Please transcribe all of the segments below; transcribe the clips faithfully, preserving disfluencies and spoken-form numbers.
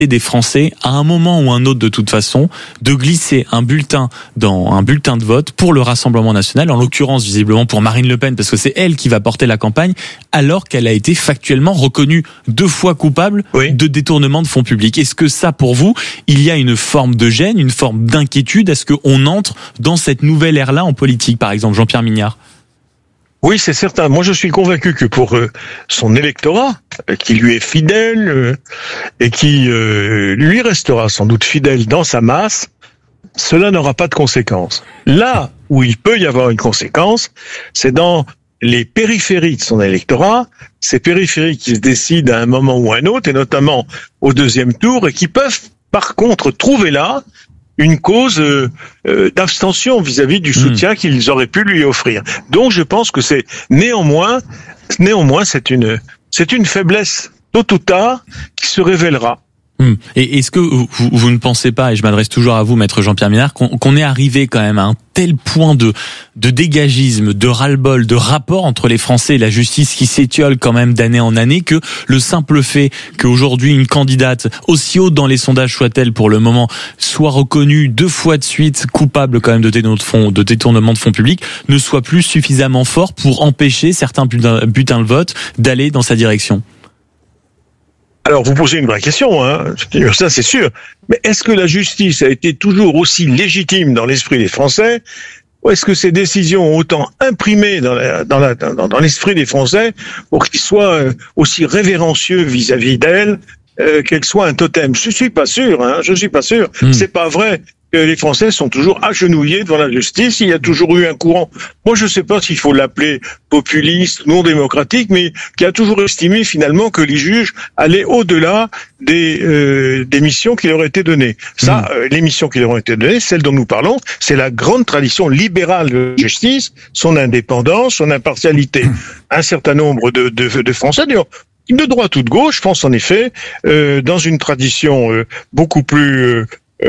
des Français à un moment ou un autre de toute façon de glisser un bulletin dans un bulletin de vote pour le Rassemblement national, en l'occurrence visiblement pour Marine Le Pen parce que c'est elle qui va porter la campagne, alors qu'elle a été factuellement reconnue deux fois coupable oui. de détournement de fonds publics. Est-ce que ça, pour vous, il y a une forme de gêne, une forme d'inquiétude? Est-ce qu'on entre dans cette nouvelle ère-là en politique, par exemple, Jean-Pierre Mignard? Oui, c'est certain. Moi, je suis convaincu que pour euh, son électorat, euh, qui lui est fidèle euh, et qui euh, lui restera sans doute fidèle dans sa masse, cela n'aura pas de conséquences. Là où il peut y avoir une conséquence, c'est dans les périphéries de son électorat, ces périphéries qui se décident à un moment ou à un autre, et notamment au deuxième tour, et qui peuvent par contre trouver là une cause euh, euh, d'abstention vis-à-vis du soutien mmh. qu'ils auraient pu lui offrir. Donc je pense que c'est néanmoins, néanmoins c'est une, c'est une faiblesse tôt ou tard qui se révélera. Mmh. Et est-ce que vous, vous ne pensez pas, et je m'adresse toujours à vous, maître Jean-Pierre Mignard, qu'on, qu'on est arrivé quand même à un tel point de, de dégagisme, de ras-le-bol, de rapport entre les Français et la justice qui s'étiole quand même d'année en année, que le simple fait qu'aujourd'hui une candidate, aussi haute dans les sondages soit-elle pour le moment, soit reconnue deux fois de suite coupable quand même de détournement de fonds, de détournement de fonds publics, ne soit plus suffisamment fort pour empêcher certains bulletins, bulletins de vote d'aller dans sa direction? Alors, vous posez une vraie question, hein. Ça c'est sûr. Mais est-ce que la justice a été toujours aussi légitime dans l'esprit des Français, ou est-ce que ces décisions ont autant imprimé dans, la, dans, la, dans, dans l'esprit des Français pour qu'ils soient aussi révérencieux vis-à-vis d'elle, euh, qu'elle soit un totem? Je suis pas sûr, hein. Je suis pas sûr. Mmh. C'est pas vrai que les Français sont toujours agenouillés devant la justice. Il y a toujours eu un courant, moi je ne sais pas s'il faut l'appeler populiste, non démocratique, mais qui a toujours estimé finalement que les juges allaient au-delà des, euh, des missions qui leur ont été données. Ça, mmh. euh, les missions qui leur ont été données, celles dont nous parlons, c'est la grande tradition libérale de la justice, son indépendance, son impartialité. Mmh. Un certain nombre de, de, de Français, d'ailleurs, de droite ou de gauche, je pense en effet, euh, dans une tradition euh, beaucoup plus... Euh,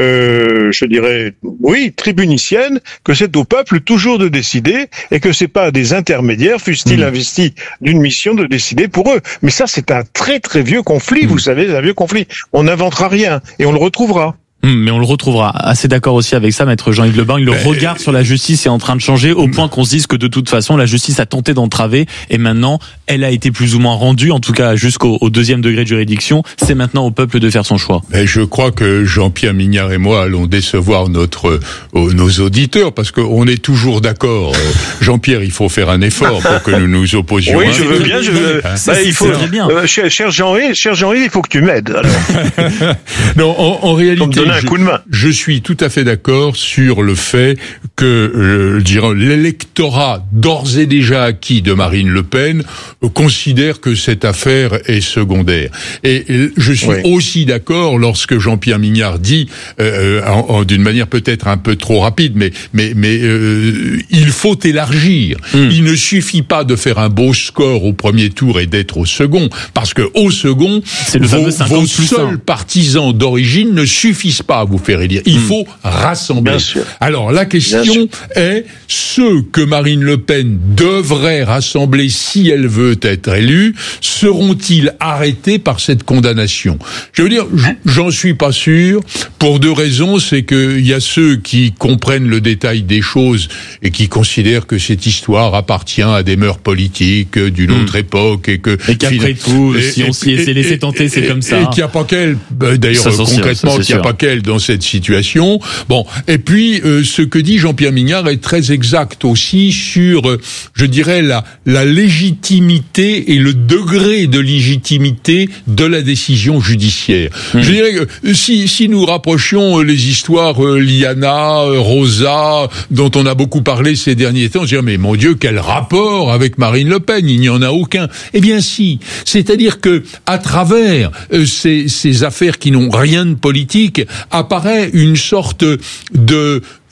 Euh, je dirais, oui, tribunicienne, que c'est au peuple toujours de décider et que c'est pas à des intermédiaires, fussent-ils mmh. investis d'une mission, de décider pour eux. Mais ça, c'est un très très vieux conflit, mmh. vous savez, un vieux conflit. On n'inventera rien et on le retrouvera. Mais on le retrouvera. Assez d'accord aussi avec ça, maître Jean-Yves Le Borgne. Le ben, regard sur la justice est en train de changer au point qu'on se dise que de toute façon, la justice a tenté d'entraver et maintenant, elle a été plus ou moins rendue, en tout cas jusqu'au au deuxième degré de juridiction. C'est maintenant au peuple de faire son choix. Et je crois que Jean-Pierre Mignard et moi allons décevoir notre euh, nos auditeurs parce qu'on est toujours d'accord. Jean-Pierre, il faut faire un effort pour que nous nous opposions. Oui, je veux bien. Je veux. Hein bah, il faut. Bien. Euh, cher, cher Jean-Yves, cher Jean-Yves, il faut que tu m'aides. Alors. non, en, en réalité. Un coup de main. Je suis tout à fait d'accord sur le fait que euh, je dirais, l'électorat d'ores et déjà acquis de Marine Le Pen euh, considère que cette affaire est secondaire. Et, et je suis oui. aussi d'accord lorsque Jean-Pierre Mignard dit, euh, en, en, d'une manière peut-être un peu trop rapide, mais mais mais euh, il faut élargir. Mmh. Il ne suffit pas de faire un beau score au premier tour et d'être au second, parce que au second, c'est le vos, vos plus seuls partisans d'origine ne suffisent pas à vous faire élire. Il mmh. faut rassembler. Alors la question est, ceux que Marine Le Pen devrait rassembler si elle veut être élue, seront-ils arrêtés par cette condamnation? Je veux dire, j'en suis pas sûr, pour deux raisons. C'est qu'il y a ceux qui comprennent le détail des choses et qui considèrent que cette histoire appartient à des mœurs politiques d'une mmh. autre époque et que... Et qu'après tout, et, si on s'y est laissé tenter, c'est comme ça. Et qu'il n'y a pas qu'elle, d'ailleurs ça, concrètement, qu'il n'y a pas qu'elle dans cette situation. Bon, et puis euh, ce que dit Jean-Pierre Mignard est très exact aussi sur, euh, je dirais, la, la légitimité et le degré de légitimité de la décision judiciaire. Mmh. Je dirais que si, si nous rapprochions les histoires euh, Liana, euh, Rosa, dont on a beaucoup parlé ces derniers temps, on se dirait, mais mon Dieu, quel rapport avec Marine Le Pen? Il n'y en a aucun. Eh bien si, c'est-à-dire que à travers euh, ces, ces affaires qui n'ont rien de politique, apparaît une sorte de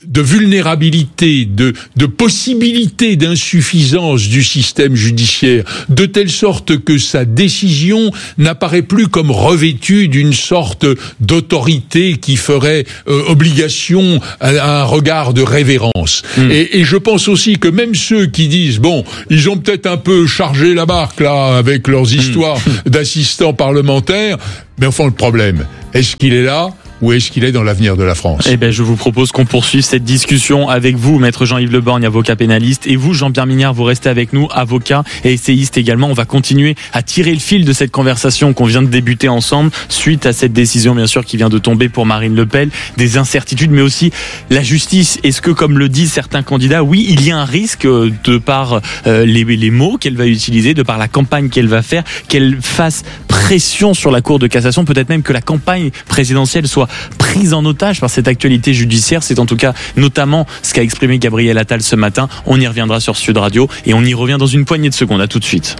de vulnérabilité, de, de possibilité d'insuffisance du système judiciaire, de telle sorte que sa décision n'apparaît plus comme revêtue d'une sorte d'autorité qui ferait euh, obligation à, à un regard de révérence. Mmh. Et, et je pense aussi que même ceux qui disent, bon, ils ont peut-être un peu chargé la barque là avec leurs histoires mmh. d'assistants parlementaires, mais enfin le problème, est-ce qu'il est là ? Ou est-ce qu'il est dans l'avenir de la France ? Eh ben, je vous propose qu'on poursuive cette discussion avec vous, maître Jean-Yves Le Borgne, avocat pénaliste, et vous, Jean-Pierre Mignard, vous restez avec nous, avocat et essayiste également. On va continuer à tirer le fil de cette conversation qu'on vient de débuter ensemble, suite à cette décision, bien sûr, qui vient de tomber pour Marine Le Pen, des incertitudes, mais aussi la justice. Est-ce que, comme le disent certains candidats, oui, il y a un risque de par euh, les, les mots qu'elle va utiliser, de par la campagne qu'elle va faire, qu'elle fasse pression sur la Cour de cassation, peut-être même que la campagne présidentielle soit prise en otage par cette actualité judiciaire. C'est en tout cas notamment ce qu'a exprimé Gabriel Attal ce matin. On y reviendra sur Sud Radio et on y revient dans une poignée de secondes. À tout de suite.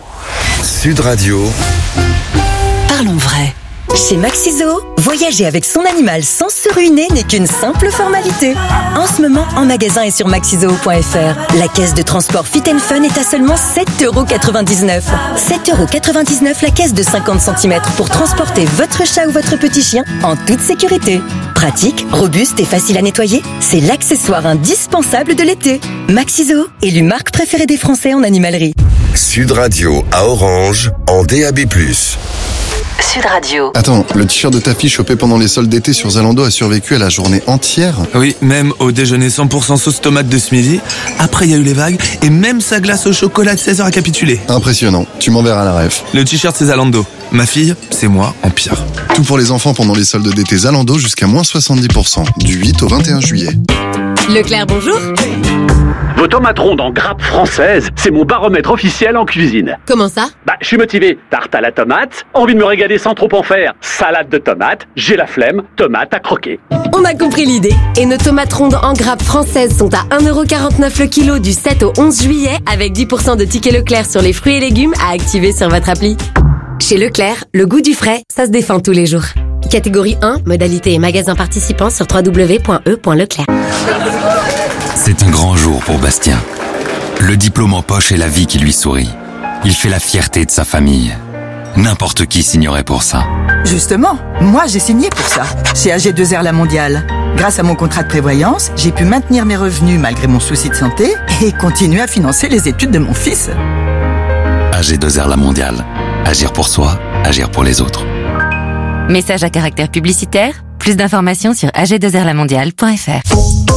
Sud Radio. Parlons vrai. Chez Maxiso, voyager avec son animal sans se ruiner n'est qu'une simple formalité. En ce moment, en magasin et sur maxiso point f r, la caisse de transport Fit and Fun est à seulement sept euros quatre-vingt-dix-neuf. sept euros quatre-vingt-dix-neuf la caisse de cinquante centimètres pour transporter votre chat ou votre petit chien en toute sécurité. Pratique, robuste et facile à nettoyer, c'est l'accessoire indispensable de l'été. Maxiso, élu marque préférée des Français en animalerie. Sud Radio à Orange, en D A B plus. Sud Radio. Attends, le t-shirt de ta fille chopé pendant les soldes d'été sur Zalando a survécu à la journée entière ? Oui, même au déjeuner cent pour cent sauce tomate de ce midi. Après, il y a eu les vagues et même sa glace au chocolat de seize heures a capitulé. Impressionnant. Tu m'enverras la ref. Le t-shirt, c'est Zalando. Ma fille, c'est moi en pire. Tout pour les enfants pendant les soldes d'été Zalando jusqu'à moins soixante-dix pour cent. Du huit au vingt et un juillet. Leclerc, bonjour. Vos tomates rondes en grappe française, c'est mon baromètre officiel en cuisine. Comment ça ? Bah, je suis motivé. Tarte à la tomate, envie de me régaler sans trop en faire. Salade de tomates, j'ai la flemme, tomate à croquer. On a compris l'idée. Et nos tomates rondes en grappe françaises sont à un euro quarante-neuf le kilo du sept au onze juillet, avec dix pour cent de tickets Leclerc sur les fruits et légumes à activer sur votre appli. Chez Leclerc, le goût du frais, ça se défend tous les jours. Catégorie un, modalité et magasin participant sur w w w point e point leclerc. C'est un grand jour pour Bastien. Le diplôme en poche est la vie qui lui sourit. Il fait la fierté de sa famille. N'importe qui signerait pour ça. Justement, moi j'ai signé pour ça, chez A G deux R La Mondiale. Grâce à mon contrat de prévoyance, j'ai pu maintenir mes revenus malgré mon souci de santé et continuer à financer les études de mon fils. A G deux R La Mondiale. Agir pour soi, agir pour les autres. Message à caractère publicitaire. Plus d'informations sur a g deux r la mondiale point f r.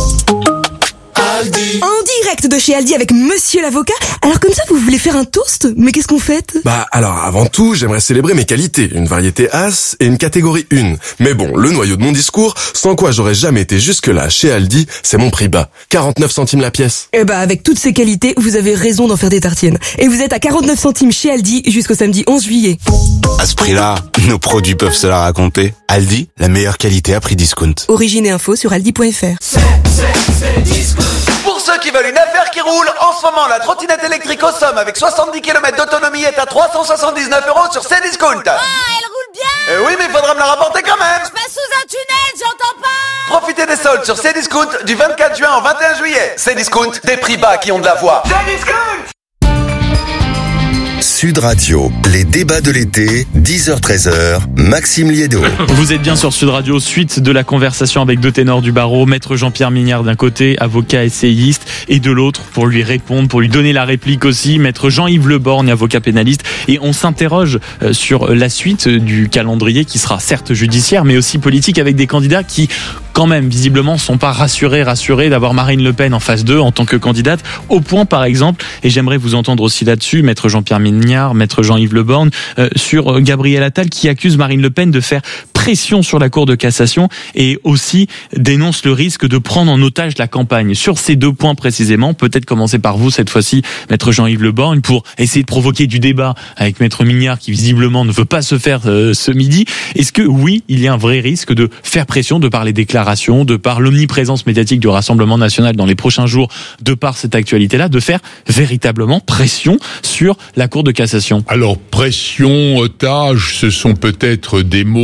En direct de chez Aldi avec Monsieur l'avocat. Alors comme ça, vous voulez faire un toast? Mais qu'est-ce qu'on fait? Bah alors avant tout, j'aimerais célébrer mes qualités, une variété As et une catégorie un. Mais bon, le noyau de mon discours, sans quoi j'aurais jamais été jusque-là chez Aldi, c'est mon prix bas. quarante-neuf centimes la pièce. Eh bah avec toutes ces qualités, vous avez raison d'en faire des tartines. Et vous êtes à quarante-neuf centimes chez Aldi jusqu'au samedi onze juillet. À ce prix-là, nos produits peuvent se la raconter. Aldi, la meilleure qualité à prix discount. Origine et info sur aldi point f r. C'est, c'est, c'est discount. Pour ceux qui veulent une affaire qui roule, en ce moment, la trottinette électrique au somme avec soixante-dix kilomètres d'autonomie est à trois cent soixante-dix-neuf euros sur Cdiscount. Ah, elle roule bien. Eh oui, mais il faudra me la rapporter quand même. Je passe sous un tunnel, j'entends pas. Profitez des soldes sur Cdiscount du vingt-quatre juin au vingt et un juillet. Cdiscount, des prix bas qui ont de la voix. Cdiscount. Sud Radio, les débats de l'été, dix heures treize heures, Maxime Liédo. Vous êtes bien sur Sud Radio, suite de la conversation avec deux ténors du barreau, maître Jean-Pierre Mignard d'un côté, avocat essayiste, et de l'autre, pour lui répondre, pour lui donner la réplique aussi, maître Jean-Yves Le Borgne, avocat pénaliste. Et on s'interroge sur la suite du calendrier qui sera certes judiciaire, mais aussi politique, avec des candidats qui, quand même, visiblement, sont pas rassurés, rassurés d'avoir Marine Le Pen en phase deux en tant que candidate, au point, par exemple, et j'aimerais vous entendre aussi là-dessus, maître Jean-Pierre Mignard, maître Jean-Yves Le Borgne, euh, sur Gabriel Attal qui accuse Marine Le Pen de faire pression sur la Cour de cassation et aussi dénonce le risque de prendre en otage la campagne. Sur ces deux points précisément, peut-être commencer par vous cette fois-ci, maître Jean-Yves Le Borgne, pour essayer de provoquer du débat avec maître Mignard qui visiblement ne veut pas se faire euh, ce midi. Est-ce que oui, il y a un vrai risque de faire pression de par les déclarations, de par l'omniprésence médiatique du Rassemblement national dans les prochains jours, de par cette actualité-là, de faire véritablement pression sur la Cour de cassation? Alors, pression, otage, ce sont peut-être des mots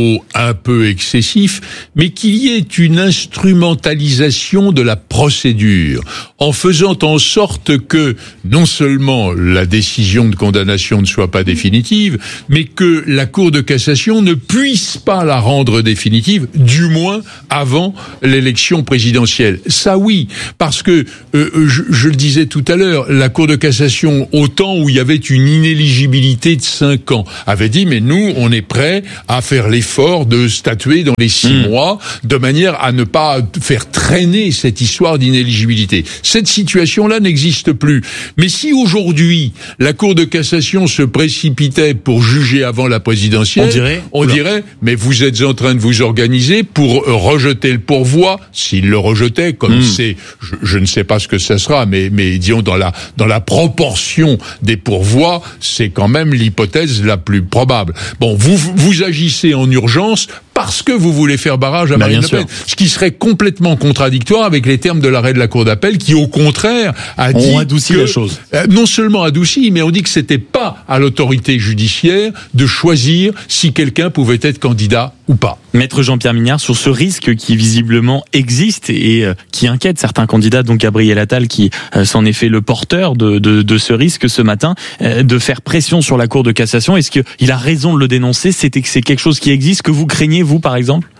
un peu excessif, mais qu'il y ait une instrumentalisation de la procédure, en faisant en sorte que non seulement la décision de condamnation ne soit pas définitive, mais que la Cour de cassation ne puisse pas la rendre définitive, du moins avant l'élection présidentielle. Ça oui, parce que, euh, je, je le disais tout à l'heure, la Cour de cassation, au temps où il y avait une inéligibilité de cinq ans, avait dit, mais nous, on est prêts à faire l'effort de statuer dans les six mmh. mois, de manière à ne pas faire traîner cette histoire d'inéligibilité. Cette situation-là n'existe plus. Mais si aujourd'hui, la Cour de cassation se précipitait pour juger avant la présidentielle, on dirait, on dirait mais vous êtes en train de vous organiser pour rejeter le pourvoi, s'il le rejetait, comme mmh. c'est, je, je ne sais pas ce que ça sera, mais, mais disons dans la, dans la proportion des pourvois, c'est quand même l'hypothèse la plus probable. Bon, vous, vous agissez en urgence parce que vous voulez faire barrage à bah, Marine Le Pen, ce qui serait complètement contradictoire avec les termes de l'arrêt de la Cour d'appel qui, au contraire, a dit on adoucit que, la chose. Euh, non seulement adouci, mais on dit que c'était pas à l'autorité judiciaire de choisir si quelqu'un pouvait être candidat ou pas. Maître Jean-Pierre Mignard, sur ce risque qui visiblement existe et euh, qui inquiète certains candidats, donc Gabriel Attal qui euh, s'en est fait le porteur de, de, de ce risque ce matin, euh, de faire pression sur la Cour de cassation, est-ce qu'il a raison de le dénoncer? C'est, c'est quelque chose qui existe, que vous craignez, vous, par exemple?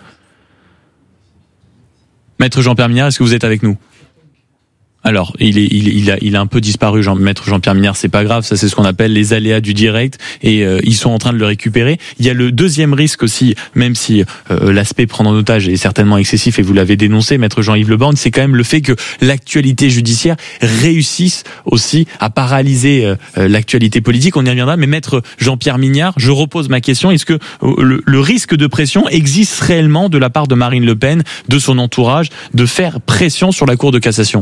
Maître Jean-Pierre Mignard, est-ce que vous êtes avec nous? Alors, il est, il, il a, il a un peu disparu, Jean, Maître Jean-Pierre Mignard, c'est pas grave, ça c'est ce qu'on appelle les aléas du direct, et euh, ils sont en train de le récupérer. Il y a le deuxième risque aussi, même si euh, l'aspect prendre en otage est certainement excessif, et vous l'avez dénoncé, Maître Jean-Yves Le Borgne, c'est quand même le fait que l'actualité judiciaire réussisse aussi à paralyser euh, l'actualité politique. On y reviendra, mais Maître Jean-Pierre Mignard, je repose ma question, est-ce que euh, le, le risque de pression existe réellement de la part de Marine Le Pen, de son entourage, de faire pression sur la Cour de cassation?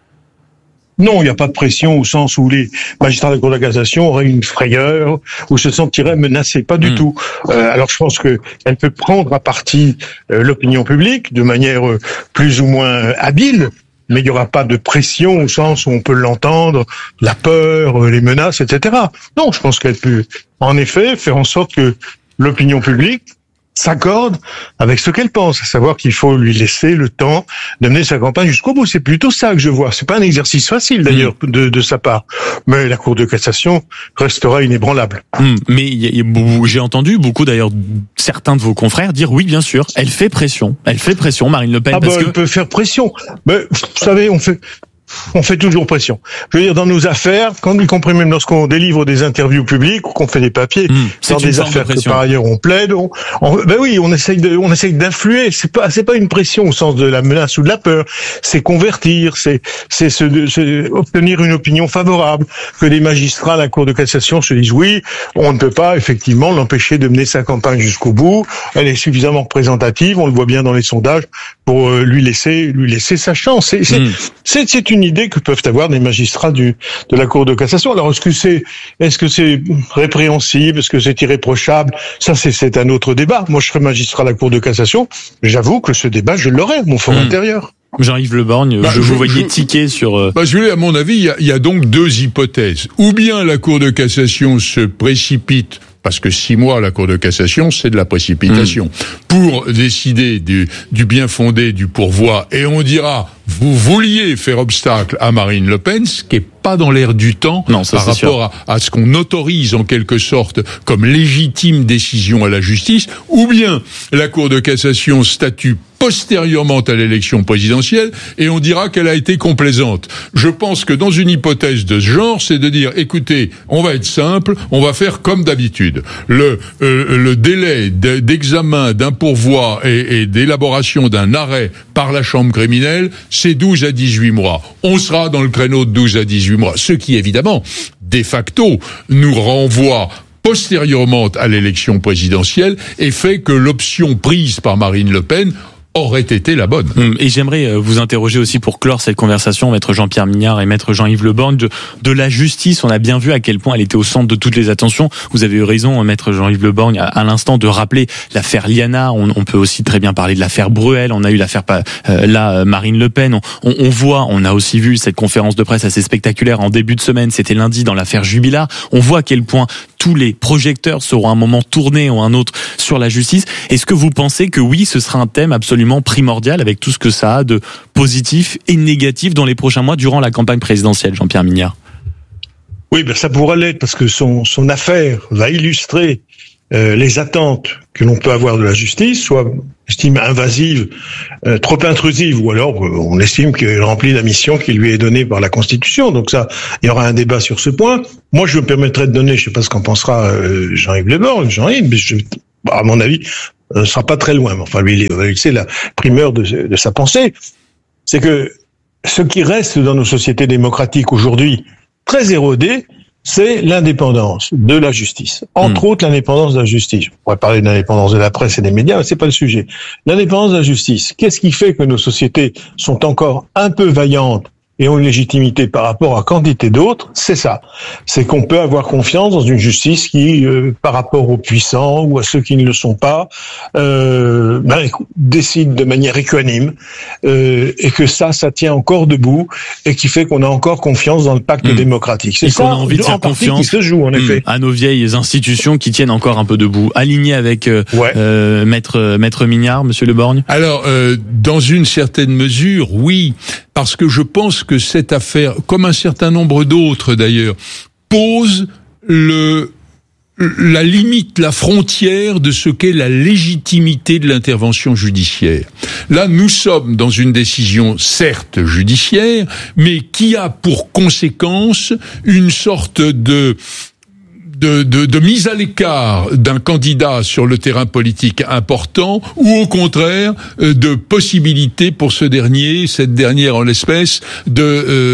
Non, il n'y a pas de pression au sens où les magistrats de la Cour de cassation auraient une frayeur ou se sentiraient menacés. Pas du mmh. tout. Euh, alors je pense qu'elle peut prendre à partie euh, l'opinion publique de manière euh, plus ou moins habile, mais il n'y aura pas de pression au sens où on peut l'entendre, la peur, euh, les menaces, et cetera. Non, je pense qu'elle peut en effet faire en sorte que l'opinion publique s'accorde avec ce qu'elle pense, à savoir qu'il faut lui laisser le temps de mener sa campagne jusqu'au bout. C'est plutôt ça que je vois. C'est pas un exercice facile d'ailleurs mmh. de, de sa part, mais la Cour de cassation restera inébranlable. Mmh. Mais y a, y a, j'ai entendu beaucoup d'ailleurs certains de vos confrères dire oui, bien sûr, elle fait pression, elle fait pression, Marine Le Pen. Ah parce bah, que... elle peut faire pression, mais vous savez, on fait. On fait toujours pression. Je veux dire, dans nos affaires, quand y compris même lorsqu'on délivre des interviews publiques ou qu'on fait des papiers, mmh, dans des affaires que par ailleurs on plaide, on, on, ben oui, on essaye de, on essaye d'influer. C'est pas, c'est pas une pression au sens de la menace ou de la peur. C'est convertir, c'est, c'est, se, c'est obtenir une opinion favorable. Que les magistrats à la Cour de cassation se disent oui, on ne peut pas effectivement l'empêcher de mener sa campagne jusqu'au bout. Elle est suffisamment représentative, on le voit bien dans les sondages, pour lui laisser, lui laisser sa chance. C'est, c'est, mmh. c'est, c'est une idée que peuvent avoir des magistrats du, de la Cour de cassation. Alors, est-ce que c'est, est-ce que c'est répréhensible? Est-ce que c'est irréprochable? Ça, c'est, c'est un autre débat. Moi, je serais magistrat de la Cour de cassation. J'avoue que ce débat, je l'aurais, mon fort mmh. intérieur. Jean-Yves Le Borgne, bah, je vous voyais tiquer sur... Euh... Bah, je voulais, à mon avis, il y a, il y a donc deux hypothèses. Ou bien la Cour de cassation se précipite, parce que six mois à la Cour de cassation, c'est de la précipitation, mmh. pour décider du, du bien fondé du pourvoi, et on dira, vous vouliez faire obstacle à Marine Le Pen, ce qui est pas dans l'air du temps non, ça, par rapport à, à ce qu'on autorise en quelque sorte comme légitime décision à la justice, ou bien la Cour de cassation statue postérieurement à l'élection présidentielle et on dira qu'elle a été complaisante. Je pense que dans une hypothèse de ce genre, c'est de dire, écoutez, on va être simple, on va faire comme d'habitude. Le, euh, le délai d'examen d'un pourvoi et, et d'élaboration d'un arrêt par la chambre criminelle, c'est douze à dix-huit mois. On sera dans le créneau de douze à dix-huit mois. Ce qui, évidemment, de facto, nous renvoie postérieurement à l'élection présidentielle et fait que l'option prise par Marine Le Pen aurait été la bonne. Et j'aimerais vous interroger aussi pour clore cette conversation, Maître Jean-Pierre Mignard et Maître Jean-Yves Le Borgne, de, de la justice. On a bien vu à quel point elle était au centre de toutes les attentions. Vous avez eu raison, Maître Jean-Yves Le Borgne, à, à l'instant de rappeler l'affaire Liana. On, on peut aussi très bien parler de l'affaire Bruel. On a eu l'affaire euh, là, Marine Le Pen. On, on, on voit, on a aussi vu cette conférence de presse assez spectaculaire en début de semaine. C'était lundi dans l'affaire Jubilard. On voit à quel point tous les projecteurs seront à un moment tournés ou un autre sur la justice. Est-ce que vous pensez que oui, ce sera un thème absolument primordial avec tout ce que ça a de positif et négatif dans les prochains mois durant la campagne présidentielle, Jean-Pierre Mignard? Oui, ben ça pourra l'être parce que son, son affaire va illustrer euh, les attentes que l'on peut avoir de la justice, soit estime invasive, euh, trop intrusive, ou alors euh, on estime qu'elle remplit la mission qui lui est donnée par la Constitution. Donc ça, il y aura un débat sur ce point. Moi, je me permettrai de donner, je sais pas ce qu'en pensera euh, Jean-Yves Le Borgne, Jean-Yves, mais je, à mon avis, ne euh, sera pas très loin. Enfin, lui, il c'est la primeur de, de sa pensée. C'est que ce qui reste dans nos sociétés démocratiques aujourd'hui, très érodé, c'est l'indépendance de la justice. Entre mmh. autres, l'indépendance de la justice. On pourrait parler de l'indépendance de la presse et des médias, mais c'est pas le sujet. L'indépendance de la justice. Qu'est-ce qui fait que nos sociétés sont encore un peu vaillantes et ont une légitimité par rapport à quantité d'autres? C'est ça. C'est qu'on peut avoir confiance dans une justice qui, euh, par rapport aux puissants ou à ceux qui ne le sont pas, euh, ben, décide de manière équanime, euh, et que ça, ça tient encore debout et qui fait qu'on a encore confiance dans le pacte mmh. démocratique. C'est et ça, qu'on a envie de faire confiance qui se joue, en mmh, effet. À nos vieilles institutions qui tiennent encore un peu debout. Aligné avec euh, ouais. euh, maître maître Mignard, Monsieur Le Borgne. Alors, euh, dans une certaine mesure, oui, parce que je pense que cette affaire, comme un certain nombre d'autres d'ailleurs, pose le la limite, la frontière de ce qu'est la légitimité de l'intervention judiciaire. Là, nous sommes dans une décision certes judiciaire, mais qui a pour conséquence une sorte de De, de, de mise à l'écart d'un candidat sur le terrain politique important, ou au contraire euh, de possibilité pour ce dernier, cette dernière en l'espèce, de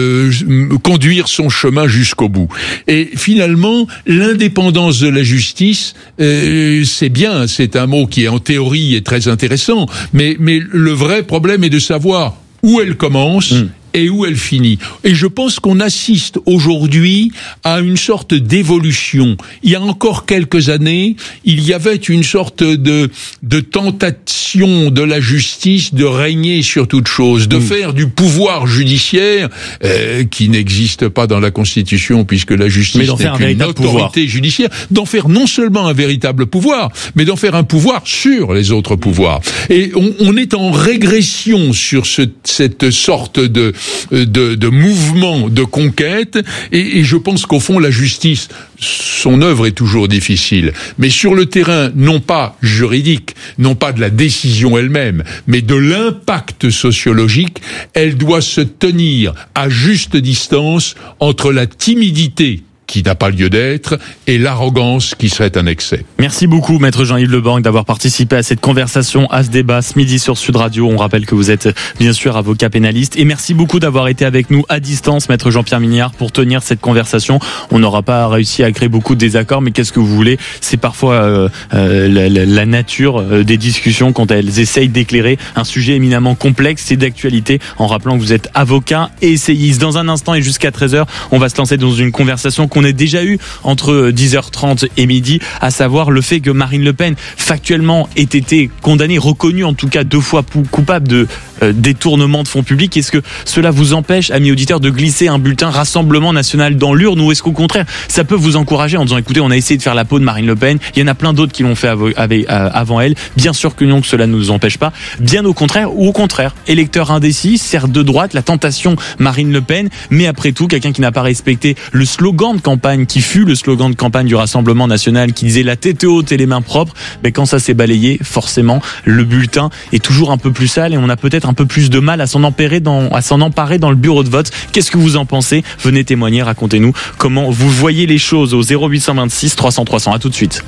euh, conduire son chemin jusqu'au bout. Et finalement, l'indépendance de la justice, euh, c'est bien, c'est un mot qui en théorie est très intéressant, mais, mais le vrai problème est de savoir où elle commence mmh. et où elle finit. Et je pense qu'on assiste aujourd'hui à une sorte d'évolution. Il y a encore quelques années, il y avait une sorte de, de tentation de la justice de régner sur toute chose, de mmh. faire du pouvoir judiciaire, euh, qui n'existe pas dans la Constitution puisque la justice n'est qu'une autorité pouvoir. judiciaire, d'en faire non seulement un véritable pouvoir, mais d'en faire un pouvoir sur les autres pouvoirs. Et on, on est en régression sur ce, cette sorte de De, de mouvement de conquête, et, et je pense qu'au fond la justice, son œuvre est toujours difficile, mais sur le terrain non pas juridique, non pas de la décision elle-même, mais de l'impact sociologique, elle doit se tenir à juste distance entre la timidité qui n'a pas lieu d'être, et l'arrogance qui serait un excès. Merci beaucoup, maître Jean-Yves Le Borgne, d'avoir participé à cette conversation, à ce débat, ce midi sur Sud Radio. On rappelle que vous êtes bien sûr avocat pénaliste, et merci beaucoup d'avoir été avec nous à distance, maître Jean-Pierre Mignard, pour tenir cette conversation. On n'aura pas réussi à créer beaucoup de désaccords, mais qu'est-ce que vous voulez? C'est parfois euh, euh, la, la, la nature des discussions quand elles essayent d'éclairer un sujet éminemment complexe et d'actualité, en rappelant que vous êtes avocat et essayiste. Dans un instant et jusqu'à treize heures, on va se lancer dans une conversation qu'on a déjà eu entre dix heures trente et midi, à savoir le fait que Marine Le Pen factuellement ait été condamnée, reconnue en tout cas deux fois coupable de euh, détournement de fonds publics. Est-ce que cela vous empêche, amis auditeurs, de glisser un bulletin Rassemblement National dans l'urne, ou est-ce qu'au contraire ça peut vous encourager en disant écoutez, on a essayé de faire la peau de Marine Le Pen, il y en a plein d'autres qui l'ont fait av- av- avant elle, bien sûr que non, que cela ne nous empêche pas, bien au contraire, ou au contraire, électeur indécis, certes de droite, la tentation Marine Le Pen, mais après tout quelqu'un qui n'a pas respecté le slogan de campagne qui fut le slogan de campagne du Rassemblement National, qui disait la tête haute et les mains propres. Mais quand ça s'est balayé, forcément le bulletin est toujours un peu plus sale, et on a peut-être un peu plus de mal à s'en emparer dans, à s'en emparer dans le bureau de vote. Qu'est-ce que vous en pensez? Venez témoigner, racontez-nous comment vous voyez les choses au zéro huit cent vingt-six trois cents trois cents. À tout de suite.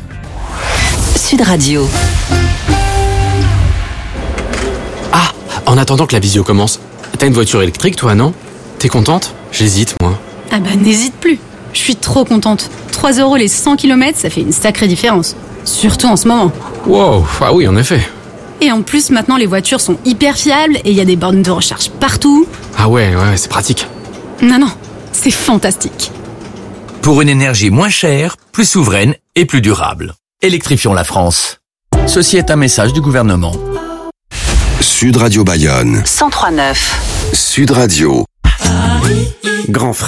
Sud Radio. Ah, en attendant que la visio commence, t'as une voiture électrique toi, non? T'es contente? J'hésite, moi. Ah bah n'hésite plus. Je suis trop contente. trois euros les cent kilomètres, ça fait une sacrée différence. Surtout en ce moment. Wow, ah oui, en effet. Et en plus, maintenant, les voitures sont hyper fiables et il y a des bornes de recharge partout. Ah ouais, ouais, c'est pratique. Non, non, c'est fantastique. Pour une énergie moins chère, plus souveraine et plus durable. Électrifions la France. Ceci est un message du gouvernement. Sud Radio Bayonne. cent trois neuf. Sud Radio. Grand frais.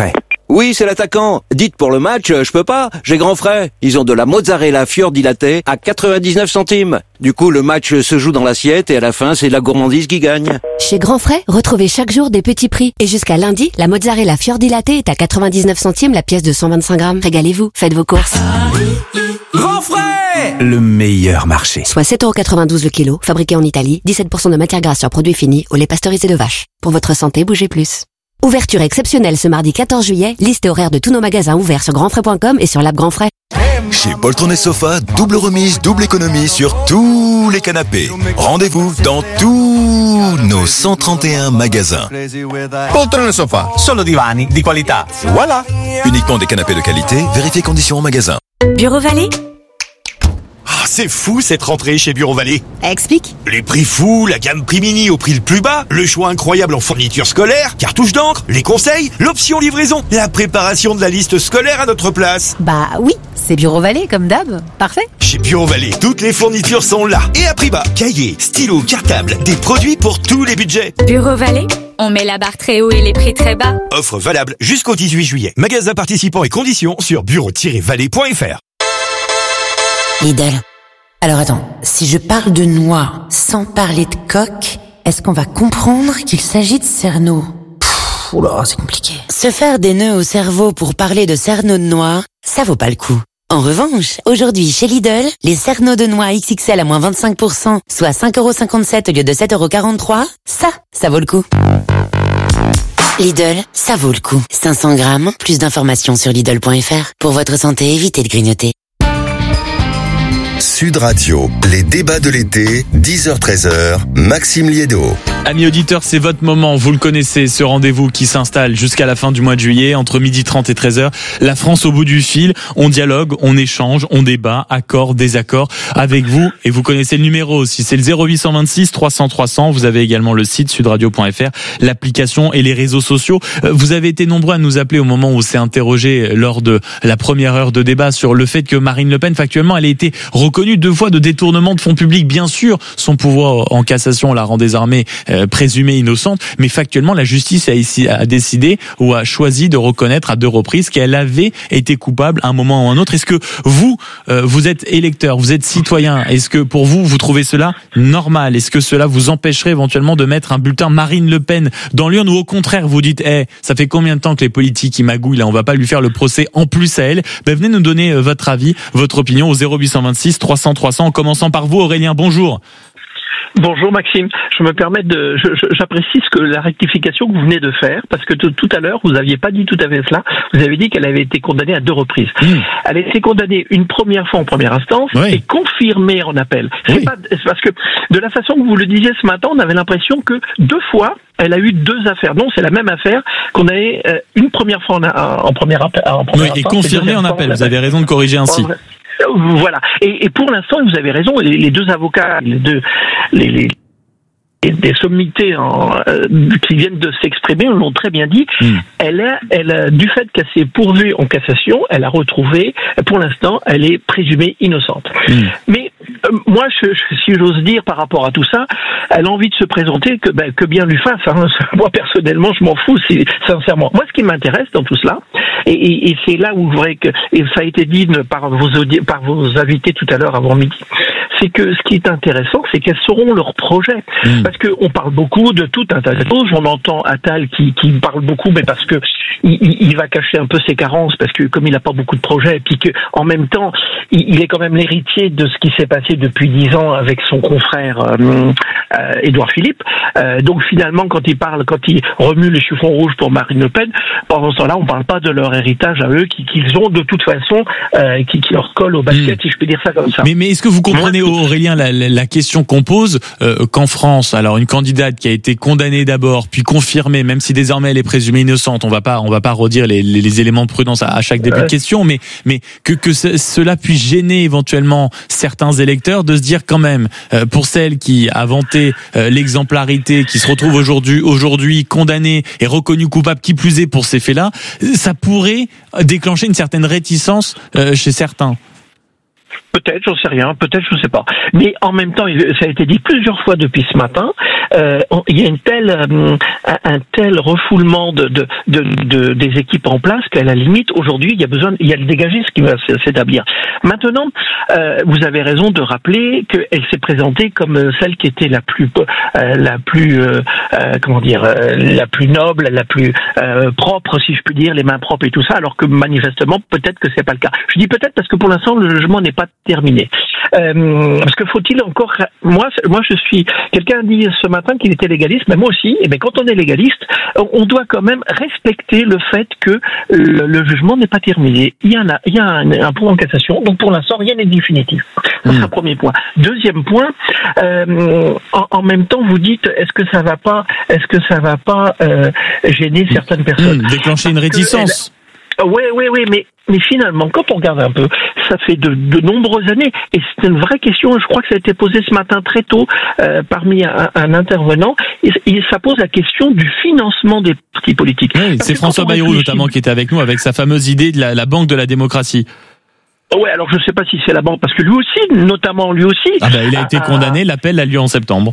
Oui, c'est l'attaquant. Dites pour le match, je peux pas. J'ai grand frais. Ils ont de la mozzarella fior di latte à quatre-vingt-dix-neuf centimes. Du coup, le match se joue dans l'assiette et à la fin, c'est la gourmandise qui gagne. Chez Grand Frais, retrouvez chaque jour des petits prix. Et jusqu'à lundi, la mozzarella fior di latte est à quatre-vingt-dix-neuf centimes la pièce de cent vingt-cinq grammes. Régalez-vous, faites vos courses. Grand Frais, le meilleur marché. Soit sept euros quatre-vingt-douze le kilo, fabriqué en Italie, dix-sept pour cent de matière grasse sur produits finis, au lait pasteurisé de vache. Pour votre santé, bougez plus. Ouverture exceptionnelle ce mardi quatorze juillet, liste et horaire de tous nos magasins ouverts sur grand frais point com et sur l'app Grand Frais. Chez Poltron et Sofa, double remise, double économie sur tous les canapés. Rendez-vous dans tous nos cent trente et un magasins. Poltron et Sofa, solo divani di qualità. Voilà. Uniquement des canapés de qualité, vérifiez conditions en magasin. Bureau Vallée. Ah, c'est fou cette rentrée chez Bureau Vallée. Explique. Les prix fous, la gamme prix mini au prix le plus bas, le choix incroyable en fournitures scolaires, cartouches d'encre, les conseils, l'option livraison, la préparation de la liste scolaire à notre place. Bah oui, c'est Bureau Vallée comme d'hab. Parfait. Chez Bureau Vallée, toutes les fournitures sont là et à prix bas. Cahiers, stylos, cartables, des produits pour tous les budgets. Bureau Vallée, on met la barre très haut et les prix très bas. Offre valable jusqu'au dix-huit juillet. Magasins participants et conditions sur bureau tiret vallée point f r. Lidl. Alors attends, si je parle de noix sans parler de coque, est-ce qu'on va comprendre qu'il s'agit de cerneau? Pfff, oula, c'est compliqué. Se faire des nœuds au cerveau pour parler de cerneau de noix, ça vaut pas le coup. En revanche, aujourd'hui chez Lidl, les cerneaux de noix X X L à moins vingt-cinq pour cent, soit cinq euros cinquante-sept au lieu de sept euros quarante-trois, ça, ça vaut le coup. Lidl, ça vaut le coup. cinq cents grammes, plus d'informations sur Lidl point f r. Pour votre santé, évitez de grignoter. Sud Radio, les débats de l'été, dix heures treize heures, Maxime Liédo. Amis auditeurs, c'est votre moment, vous le connaissez, ce rendez-vous qui s'installe jusqu'à la fin du mois de juillet, entre midi trente et treize heures. La France au bout du fil, on dialogue, on échange, on débat, accords, désaccords avec vous. Et vous connaissez le numéro aussi, c'est le zéro huit cent vingt-six trois cents trois cents. Vous avez également le site sud radio point f r, l'application et les réseaux sociaux. Vous avez été nombreux à nous appeler au moment où on s'est interrogé lors de la première heure de débat sur le fait que Marine Le Pen, factuellement, elle a été reconnue deux fois de détournement de fonds publics. Bien sûr, son pouvoir en cassation la rend désormais euh, présumée innocente, mais factuellement, la justice a, ici, a décidé ou a choisi de reconnaître à deux reprises qu'elle avait été coupable à un moment ou à un autre. Est-ce que vous, euh, vous êtes électeur, vous êtes citoyen, est-ce que pour vous, vous trouvez cela normal? Est-ce que cela vous empêcherait éventuellement de mettre un bulletin Marine Le Pen dans l'urne, ou au contraire, vous dites, eh, hey, ça fait combien de temps que les politiques y magouillent, là, on va pas lui faire le procès en plus à elle? Ben, venez nous donner euh, votre avis, votre opinion au zéro huit cent vingt-six trois cents trois cents, en commençant par vous, Aurélien. Bonjour. Bonjour Maxime, je me permets de, je, je, j'apprécie ce que la rectification que vous venez de faire, parce que t- tout à l'heure vous n'aviez pas dit tout à fait cela. Vous avez dit qu'elle avait été condamnée à deux reprises. Mmh. Elle a été condamnée une première fois en première instance, oui, et confirmée en appel. C'est oui. pas, c'est parce que de la façon que vous le disiez ce matin, on avait l'impression que deux fois elle a eu deux affaires. Non, c'est la même affaire qu'on avait euh, une première fois en, en première, en première oui, instance. Et confirmée en appel. Vous avez raison de corriger ainsi. Voilà. Et, et pour l'instant, vous avez raison. Les, les deux avocats, les deux, les, les des sommités en, euh, qui viennent de s'exprimer l'ont très bien dit. Mmh. Elle a, elle a, du fait qu'elle s'est pourvue en cassation, elle a retrouvé, pour l'instant, elle est présumée innocente. Mmh. Mais euh, moi, je, je, si j'ose dire par rapport à tout ça, elle a envie de se présenter, que, ben, que bien lui fasse. Hein. Moi, personnellement, je m'en fous, si, sincèrement. Moi, ce qui m'intéresse dans tout cela, et, et, et c'est là où je voudrais que, et ça a été dit par vos, audi- par vos invités tout à l'heure avant midi, c'est que ce qui est intéressant, c'est quels seront leurs projets. Mmh. Parce qu'on parle beaucoup de tout un tas de choses. On entend Attal qui, qui parle beaucoup, mais parce que il, il va cacher un peu ses carences, parce que comme il n'a pas beaucoup de projets, et puis que en même temps, il, il est quand même l'héritier de ce qui s'est passé depuis dix ans avec son confrère euh, euh, Édouard Philippe. Euh, donc finalement, quand il parle, quand il remue les chiffons rouges pour Marine Le Pen, pendant ce temps-là, on ne parle pas de leur héritage à eux, qui, qu'ils ont de toute façon, euh, qui, qui leur colle au basket, mmh. si je peux dire ça comme ça. Mais, mais est-ce que vous comprenez, Aurélien, la, la, la question qu'on pose, euh, qu'en France, alors une candidate qui a été condamnée d'abord, puis confirmée, même si désormais elle est présumée innocente, on va pas, on va pas redire les, les, les éléments de prudence à, à chaque début ouais. de question, mais, mais que, que ce, cela puisse gêner éventuellement certains électeurs de se dire quand même, euh, pour celle qui a vanté euh, l'exemplarité, qui se retrouve aujourd'hui, aujourd'hui condamnée et reconnue coupable, qui plus est pour ces faits-là, ça pourrait déclencher une certaine réticence euh, chez certains. Peut-être, j'en sais rien, peut-être, je ne sais pas. Mais en même temps, ça a été dit plusieurs fois depuis ce matin, euh, il y a une telle, euh, un tel refoulement de, de, de, de des équipes en place qu'à la limite aujourd'hui il y a besoin, il y a le dégagisme qui va s'établir. Maintenant, euh, vous avez raison de rappeler qu'elle s'est présentée comme celle qui était la plus, euh, la plus, euh, euh, comment dire, euh, la plus noble, la plus euh, propre, si je puis dire, les mains propres et tout ça, alors que manifestement peut-être que c'est pas le cas. Je dis peut-être parce que pour l'instant le jugement n'est pas terminé. Euh, parce que faut-il encore, moi, moi je suis, quelqu'un a dit ce matin qu'il était légaliste, mais moi aussi. Et bien quand on est légaliste, on doit quand même respecter le fait que le, le jugement n'est pas terminé. Il y en a, il y a un, un point en cassation, donc pour l'instant rien n'est définitif. Ça, c'est un premier point. Deuxième point, euh, en, en même temps vous dites, est-ce que ça va pas, est-ce que ça va pas euh, gêner certaines personnes, mmh, déclencher une réticence. Oui, oui, oui, mais mais finalement, quand on regarde un peu, ça fait de, de nombreuses années, et c'est une vraie question, je crois que ça a été posé ce matin très tôt euh, parmi un, un intervenant, et, et ça pose la question du financement des partis politiques. Oui, c'est François Bayrou notamment qui était avec nous avec sa fameuse idée de la, la banque de la démocratie. Ouais, alors je ne sais pas si c'est la banque, parce que lui aussi, notamment lui aussi... Ah ben, il a été a, condamné, l'appel a lieu en septembre.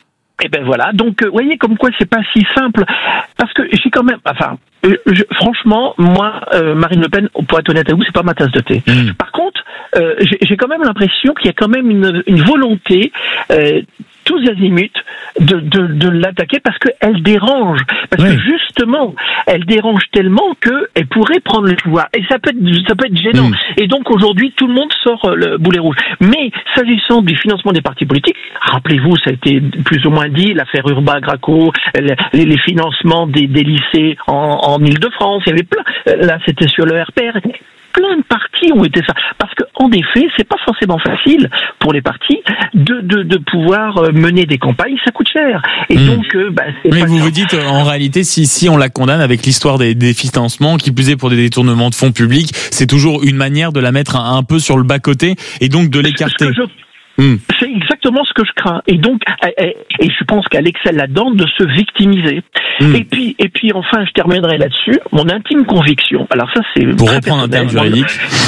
Eh ben voilà, donc vous euh, voyez comme quoi c'est pas si simple, parce que j'ai quand même, enfin, euh, je, franchement, moi, euh, Marine Le Pen, pour être honnête avec vous, c'est pas ma tasse de thé. Mmh. Par contre, euh, j'ai, j'ai quand même l'impression qu'il y a quand même une, une volonté, euh, tous azimuts, de, de, de l'attaquer parce qu'elle dérange, parce oui. que justement, elle dérange tellement qu'elle pourrait prendre le pouvoir, et ça peut être, ça peut être gênant. Mmh. Et donc aujourd'hui, tout le monde sort le boulet rouge. Mais s'agissant du financement des partis politiques, rappelez-vous, ça a été plus ou moins dit, l'affaire Urbain-Graco, les, les financements des, des lycées en, en Ile-de-France, il y avait plein. Là, c'était sur le R P R. Plein de partis ont été ça, parce que en effet, c'est pas forcément facile pour les partis de de, de pouvoir mener des campagnes, ça coûte cher. Et mmh. donc, euh, bah, c'est mais pas vous vous dites en réalité, si si on la condamne avec l'histoire des, des financements, qui plus est pour des détournements de fonds publics, c'est toujours une manière de la mettre un, un peu sur le bas côté et donc de l'écarter. Mmh. C'est exactement ce que je crains. Et donc, et, et je pense qu'elle excelle là-dedans de se victimiser. Mmh. Et puis, et puis, enfin, je terminerai là-dessus. Mon intime conviction. Alors ça, c'est pour reprendre un terme juridique.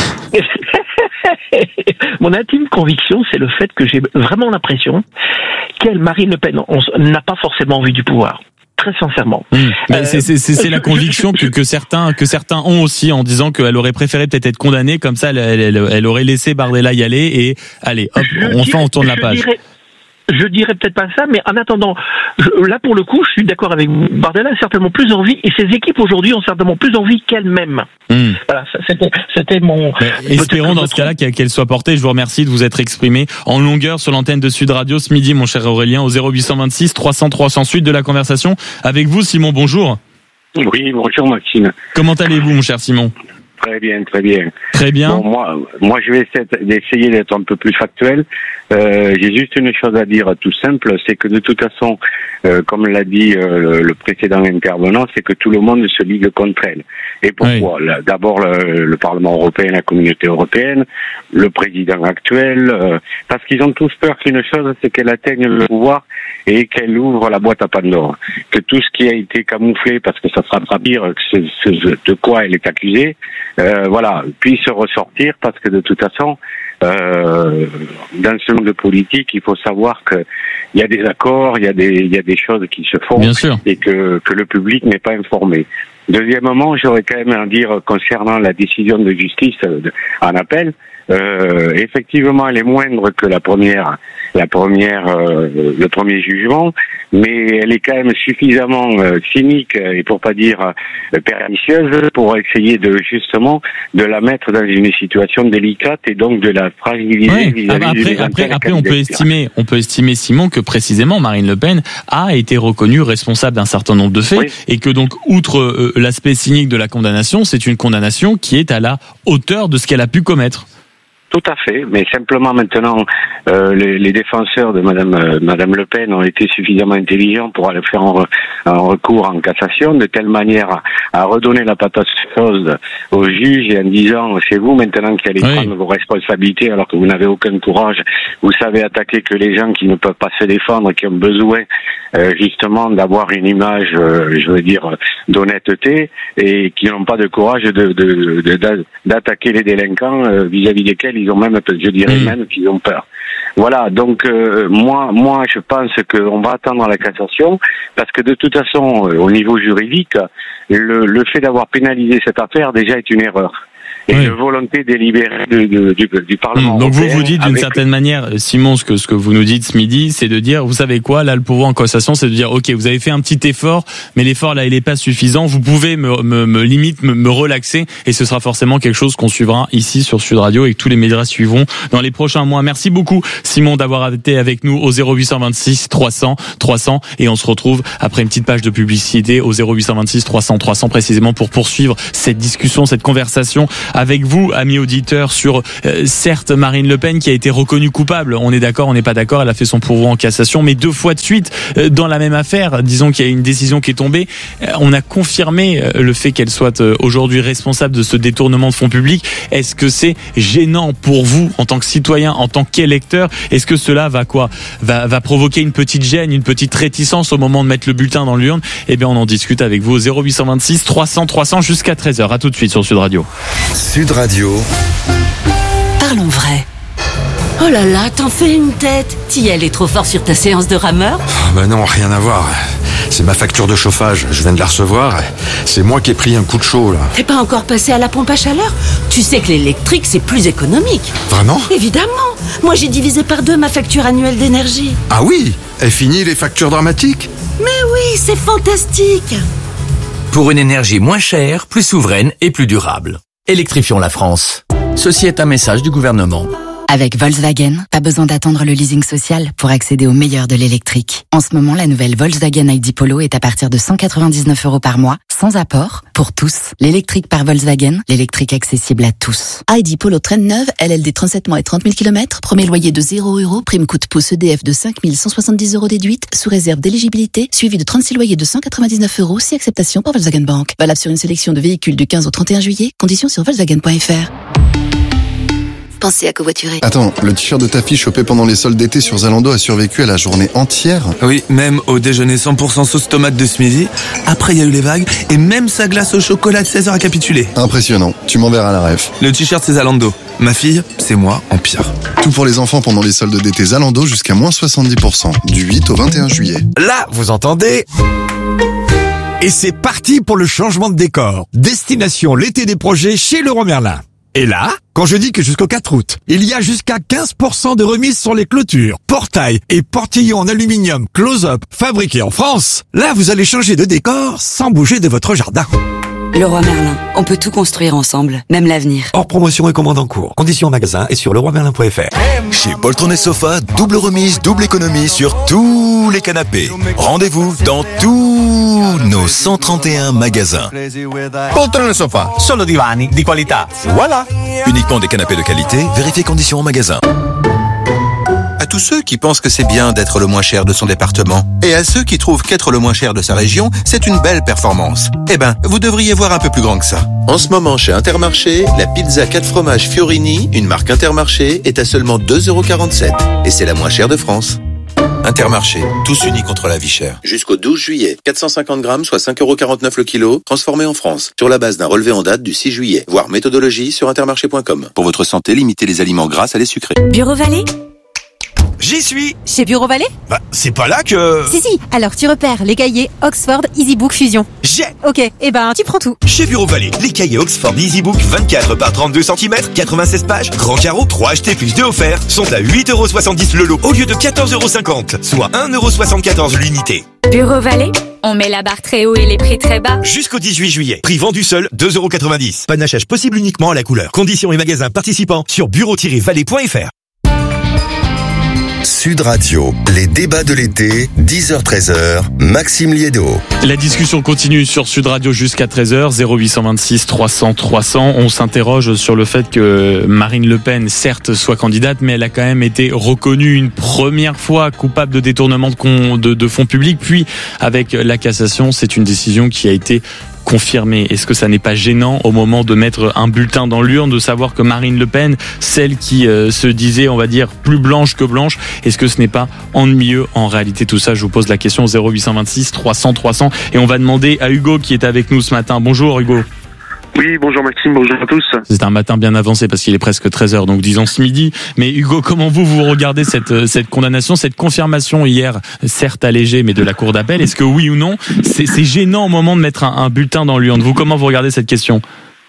Mon intime conviction, c'est le fait que j'ai vraiment l'impression qu'elle, Marine Le Pen, on, n'a pas forcément envie du pouvoir. Très sincèrement. Mmh. Euh, c'est, c'est, c'est, c'est la conviction que, que certains que certains ont aussi en disant qu'elle aurait préféré peut-être être condamnée, comme ça elle, elle, elle aurait laissé Bardella y aller et allez hop, on, enfin on tourne la page. Dirais... Je dirais peut-être pas ça, mais en attendant, je, là pour le coup, je suis d'accord avec vous. Bardella a certainement plus envie, et ses équipes aujourd'hui ont certainement plus envie qu'elle-même. Mmh. Voilà, c'était, c'était mon... Mais espérons dans ce cas-là qu'elle soit portée. Je vous remercie de vous être exprimé en longueur sur l'antenne de Sud Radio ce midi, mon cher Aurélien, au zéro huit cent vingt-six trois cents trois cents. Suite de la conversation avec vous, Simon, bonjour. Oui, bonjour Maxime. Comment allez-vous, mon cher Simon ? Très bien, très bien. Très bien. Bon, moi, moi, je vais essayer d'être un peu plus factuel. Euh, j'ai juste une chose à dire tout simple, c'est que de toute façon, euh, comme l'a dit euh, le précédent intervenant, c'est que tout le monde se ligue contre elle. Et pourquoi ? Oui. D'abord le, le Parlement européen, la Communauté européenne, le président actuel, euh, parce qu'ils ont tous peur qu'une chose, c'est qu'elle atteigne le pouvoir et qu'elle ouvre la boîte à Pandore. Que tout ce qui a été camouflé, parce que ça sera pas pire que ce, ce, de quoi elle est accusée, euh, voilà, puisse ressortir, parce que de toute façon, euh, dans ce monde politique, il faut savoir que il y a des accords, il y a des, il y a des choses qui se font, bien sûr, et que, que le public n'est pas informé. Deuxièmement, j'aurais quand même à dire concernant la décision de justice en appel, euh, effectivement, elle est moindre que la première, la première, euh, le premier jugement, mais elle est quand même suffisamment euh, cynique et pour pas dire euh, pernicieuse pour essayer de justement de la mettre dans une situation délicate et donc de la fragiliser. Ouais. vis-à-vis après, des après, après, on peut estimer, on peut estimer, Simon, que précisément Marine Le Pen a été reconnue responsable d'un certain nombre de faits, oui, et que donc, outre euh, l'aspect cynique de la condamnation, c'est une condamnation qui est à la hauteur de ce qu'elle a pu commettre. Tout à fait, mais simplement maintenant, euh, les, les défenseurs de Madame euh, Madame Le Pen ont été suffisamment intelligents pour aller faire un, un recours en cassation, de telle manière à, à redonner la patate chaude au juge et en disant c'est vous maintenant qui allez oui. prendre vos responsabilités alors que vous n'avez aucun courage, vous savez attaquer que les gens qui ne peuvent pas se défendre, qui ont besoin euh, justement d'avoir une image, euh, je veux dire, d'honnêteté et qui n'ont pas de courage de, de, de, de d'attaquer les délinquants euh, vis-à-vis desquels ils ont même, je dirais mmh. même qu'ils ont peur. Voilà, donc euh, moi, moi, je pense qu'on va attendre la cassation parce que de toute façon, euh, au niveau juridique, le, le fait d'avoir pénalisé cette affaire déjà est une erreur. Et oui. Une volonté délibérée de, de, du, du Parlement. Mmh, donc européen. vous vous dites d'une avec... certaine manière, Simon, ce que ce que vous nous dites ce midi, c'est de dire, vous savez quoi, là le pouvoir en cassation, c'est de dire, ok, vous avez fait un petit effort, mais l'effort là il est pas suffisant. Vous pouvez me, me, me limite me, me relaxer, et ce sera forcément quelque chose qu'on suivra ici sur Sud Radio et que tous les médias suivront dans les prochains mois. Merci beaucoup Simon d'avoir été avec nous au zéro huit cent vingt-six trois cents trois cents et on se retrouve après une petite page de publicité au zéro huit cent vingt-six trois cents trois cents précisément pour poursuivre cette discussion, cette conversation avec vous, amis auditeurs, sur euh, certes Marine Le Pen qui a été reconnue coupable. On est d'accord, on n'est pas d'accord. Elle a fait son pourvoi en cassation, mais deux fois de suite euh, dans la même affaire. Disons qu'il y a une décision qui est tombée. Euh, on a confirmé euh, le fait qu'elle soit euh, aujourd'hui responsable de ce détournement de fonds publics. Est-ce que c'est gênant pour vous en tant que citoyen, en tant qu'électeur? Est-ce que cela va quoi va, va provoquer une petite gêne, une petite réticence au moment de mettre le bulletin dans l'urne? Eh bien, on en discute avec vous au zéro huit cent vingt-six trois cents trois cents jusqu'à treize heures. À tout de suite sur Sud Radio. Sud Radio. Parlons vrai. Oh là là, t'en fais une tête. T'y allais trop fort sur ta séance de rameur? Oh bah non, rien à voir. C'est ma facture de chauffage, je viens de la recevoir. C'est moi qui ai pris un coup de chaud là. T'es pas encore passé à la pompe à chaleur? Tu sais que l'électrique c'est plus économique. Vraiment? Évidemment. Moi j'ai divisé par deux ma facture annuelle d'énergie. Ah oui? Et fini les factures dramatiques? Mais oui, c'est fantastique. Pour une énergie moins chère, plus souveraine et plus durable. Électrifions la France. Ceci est un message du gouvernement. Avec Volkswagen, pas besoin d'attendre le leasing social pour accéder au meilleur de l'électrique. En ce moment, la nouvelle Volkswagen I D Polo est à partir de cent quatre-vingt-dix-neuf euros par mois, sans apport, pour tous. L'électrique par Volkswagen, l'électrique accessible à tous. I D Polo traîne neuve, L L D trente-sept mois et trente mille kilomètres, premier loyer de zéro euros, prime coût pouce E D F de cinq mille cent soixante-dix euros déduite, sous réserve d'éligibilité, suivi de trente-six loyers de cent quatre-vingt-dix-neuf euros, si acceptation par Volkswagen Bank. Valable sur une sélection de véhicules du quinze au trente et un juillet, conditions sur Volkswagen point F R. Pensez à covoiturer. Attends, le t-shirt de ta fille chopé pendant les soldes d'été sur Zalando a survécu à la journée entière? Oui, même au déjeuner cent pour cent sauce tomate de ce midi. Après, il y a eu les vagues et même sa glace au chocolat de seize heures a capitulé. Impressionnant. Tu m'enverras la ref. Le t-shirt, c'est Zalando. Ma fille, c'est moi en pire. Tout pour les enfants pendant les soldes d'été Zalando jusqu'à moins soixante-dix pour cent. Du huit au vingt et un juillet. Là, vous entendez? Et c'est parti pour le changement de décor. Destination l'été des projets chez Leroy Merlin. Et là, quand je dis que jusqu'au quatre août, il y a jusqu'à quinze pour cent de remise sur les clôtures, portails et portillons en aluminium close-up fabriqués en France, là vous allez changer de décor sans bouger de votre jardin. Leroy Merlin, on peut tout construire ensemble, même l'avenir. Hors promotion et commande en cours. Conditions en magasin et sur leroy merlin point F R. Chez Poltron et Sofa, double remise, double économie sur tous les canapés. Rendez-vous dans tous nos cent trente et un magasins. Poltron et Sofa, solo divani di qualità. Voilà. Uniquement des canapés de qualité, vérifiez conditions en magasin. À tous ceux qui pensent que c'est bien d'être le moins cher de son département, et à ceux qui trouvent qu'être le moins cher de sa région, c'est une belle performance. Eh ben, vous devriez voir un peu plus grand que ça. En ce moment, chez Intermarché, la pizza quatre fromages Fiorini, une marque Intermarché, est à seulement deux euros quarante-sept. Et c'est la moins chère de France. Intermarché, tous unis contre la vie chère. Jusqu'au douze juillet, quatre cent cinquante grammes, soit cinq euros quarante-neuf le kilo, transformé en France, sur la base d'un relevé en date du six juillet. Voir méthodologie sur intermarché point com. Pour votre santé, limitez les aliments gras à les sucrés. Bureau Vallée? J'y suis. Chez Bureau Vallée? Bah, c'est pas là que... Si, si. Alors, tu repères les cahiers Oxford EasyBook Fusion. J'ai. Ok. Eh ben, tu prends tout. Chez Bureau Vallée, les cahiers Oxford EasyBook vingt-quatre par trente-deux centimètres, quatre-vingt-seize pages, grand carreau, trois achetés plus deux offerts, sont à huit euros soixante-dix le lot au lieu de quatorze euros cinquante, soit un euro soixante-quatorze l'unité. Bureau Vallée? On met la barre très haut et les prix très bas. Jusqu'au dix-huit juillet. Prix vendu seul, deux euros quatre-vingt-dix. Panachage possible uniquement à la couleur. Conditions et magasins participants sur bureau tiret vallée point F R. Sud Radio, les débats de l'été, dix heures treize heures, Maxime Liédo. La discussion continue sur Sud Radio jusqu'à treize heures, zéro huit cent vingt-six trois cents trois cents. On s'interroge sur le fait que Marine Le Pen, certes, soit candidate, mais elle a quand même été reconnue une première fois coupable de détournement de, con, de, de fonds publics. Puis, avec la cassation, c'est une décision qui a été confirmé. Est-ce que ça n'est pas gênant au moment de mettre un bulletin dans l'urne de savoir que Marine Le Pen, celle qui euh, se disait, on va dire, plus blanche que blanche, est-ce que ce n'est pas ennuyeux en réalité tout ça? Je vous pose la question zéro huit cent vingt-six trois cents trois cents et on va demander à Hugo qui est avec nous ce matin. Bonjour Hugo. Oui, bonjour Maxime, bonjour à tous. C'est un matin bien avancé parce qu'il est presque treize heures, donc disons ce midi. Mais Hugo, comment vous, vous regardez cette, cette condamnation, cette confirmation hier, certes allégée, mais de la Cour d'appel? Est-ce que oui ou non, c'est, c'est gênant au moment de mettre un, un bulletin dans l'urne? Vous, comment vous regardez cette question?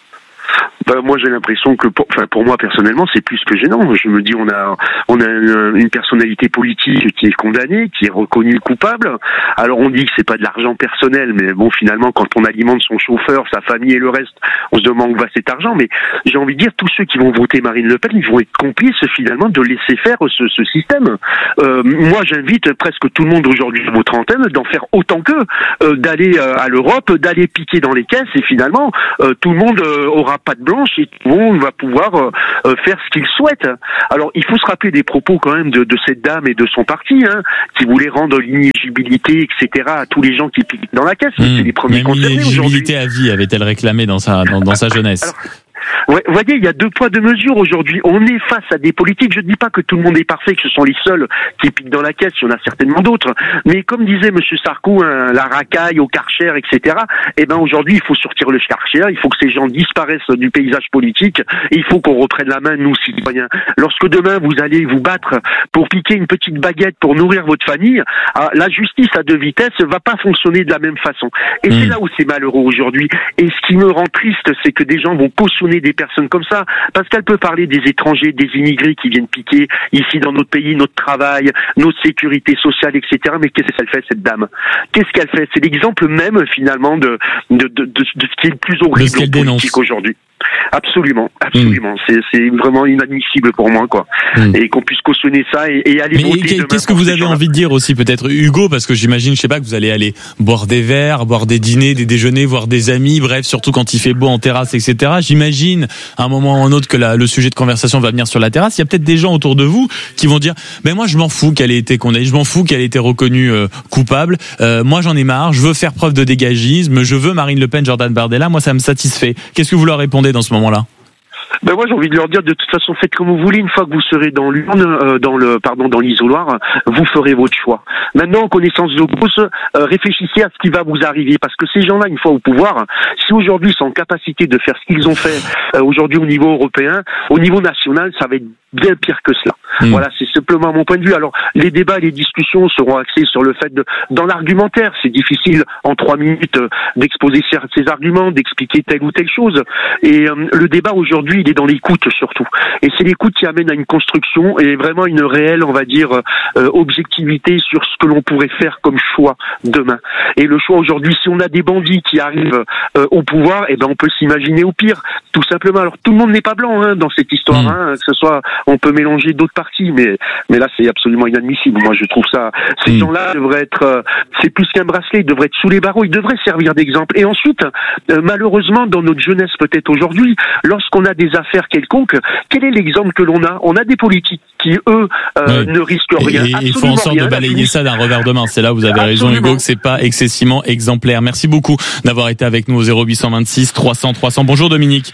Ben, moi, j'ai l'impression que, pour, enfin, pour moi personnellement, c'est plus que gênant. Je me dis, on a, on a une, une personnalité politique qui est condamnée, qui est reconnue coupable. Alors, on dit que c'est pas de l'argent personnel, mais bon, finalement, quand on alimente son chauffeur, sa famille et le reste, on se demande où va cet argent. Mais j'ai envie de dire, tous ceux qui vont voter Marine Le Pen, ils vont être complices finalement de laisser faire ce, ce système. Euh, moi, j'invite presque tout le monde aujourd'hui à votre antenne d'en faire autant qu'eux, euh, d'aller euh, à l'Europe, d'aller piquer dans les caisses, et finalement, euh, tout le monde euh, aura pas de blanche et tout le monde va pouvoir euh, faire ce qu'il souhaite. Alors, il faut se rappeler des propos quand même de, de cette dame et de son parti, hein, qui voulait rendre l'inéligibilité, et cetera, à tous les gens qui piquent dans la caisse. Mmh. C'est les premiers concernés aujourd'hui. L'inéligibilité à vie avait-elle réclamé dans sa dans, dans sa jeunesse. Alors, ouais, vous voyez, il y a deux poids, deux mesures aujourd'hui. On est face à des politiques. Je ne dis pas que tout le monde est parfait, que ce sont les seuls qui piquent dans la caisse. Il y en a certainement d'autres. Mais comme disait Monsieur Sarko, hein, la racaille au Karcher, et cetera. Eh ben aujourd'hui, il faut sortir le Karcher. Il faut que ces gens disparaissent du paysage politique. Il faut qu'on reprenne la main, nous citoyens. Lorsque demain vous allez vous battre pour piquer une petite baguette pour nourrir votre famille, la justice à deux vitesses va pas fonctionner de la même façon. Et mmh. c'est là où c'est malheureux aujourd'hui. Et ce qui me rend triste, c'est que des gens vont cautionner des personnes comme ça, parce qu'elle peut parler des étrangers, des immigrés qui viennent piquer ici dans notre pays, notre travail, notre sécurité sociale, et cetera. Mais qu'est-ce qu'elle fait, cette dame? Qu'est-ce qu'elle fait? C'est l'exemple même, finalement, de, de, de, de, de ce qui est le plus horrible en politique aujourd'hui. Absolument, absolument. Mmh. C'est, c'est vraiment inadmissible pour moi, quoi. Mmh. Et qu'on puisse cautionner ça et, et aller Mais voter. Qu'est-ce que vous avez envie de dire aussi, peut-être, Hugo, parce que j'imagine, je sais pas, que vous allez aller boire des verres, boire des dîners, des déjeuners, voir des amis, bref, surtout quand il fait beau en terrasse, et cetera. J'imagine, à un moment ou un autre, que la, le sujet de conversation va venir sur la terrasse. Il y a peut-être des gens autour de vous qui vont dire, ben moi, je m'en fous qu'elle ait été condamnée, je m'en fous qu'elle ait été reconnue euh, coupable. Euh, moi, j'en ai marre. Je veux faire preuve de dégagisme. Je veux Marine Le Pen, Jordan Bardella. Moi, ça me satisfait. Qu'est-ce que vous leur répondez dans ce moment-là? Ben moi j'ai envie de leur dire, de toute façon, faites comme vous voulez. Une fois que vous serez dans l'urne, euh, dans le pardon dans l'isoloir, vous ferez votre choix. Maintenant, en connaissance de cause, euh, réfléchissez à ce qui va vous arriver, parce que ces gens-là, une fois au pouvoir, si aujourd'hui ils sont en capacité de faire ce qu'ils ont fait euh, aujourd'hui au niveau européen, au niveau national, ça va être bien pire que cela. Mmh. Voilà, c'est simplement mon point de vue. Alors, les débats et les discussions seront axés sur le fait de, dans l'argumentaire, c'est difficile en trois minutes euh, d'exposer ces arguments, d'expliquer telle ou telle chose. Et euh, le débat aujourd'hui, il est dans l'écoute surtout. Et c'est l'écoute qui amène à une construction et vraiment une réelle, on va dire, euh, objectivité sur ce que l'on pourrait faire comme choix demain. Et le choix aujourd'hui, si on a des bandits qui arrivent euh, au pouvoir, eh ben on peut s'imaginer au pire, tout simplement. Alors tout le monde n'est pas blanc hein, dans cette histoire, mmh. hein, que ce soit, on peut mélanger d'autres partis, mais mais là c'est absolument inadmissible. Moi je trouve ça, ces mmh. gens-là devraient être, euh, c'est plus qu'un bracelet, ils devraient être sous les barreaux, ils devraient servir d'exemple. Et ensuite, euh, malheureusement dans notre jeunesse peut-être aujourd'hui, lorsqu'on a des affaires quelconques, quel est l'exemple que l'on a? On a des politiques qui, eux, euh, oui. ne risquent rien. Et il faut en sorte de balayer ça d'un revers de main. C'est là où vous avez absolument raison, Hugo, que c'est pas excessivement exemplaire. Merci beaucoup d'avoir été avec nous au zéro huit cent vingt-six trois cents trois cents. Bonjour Dominique.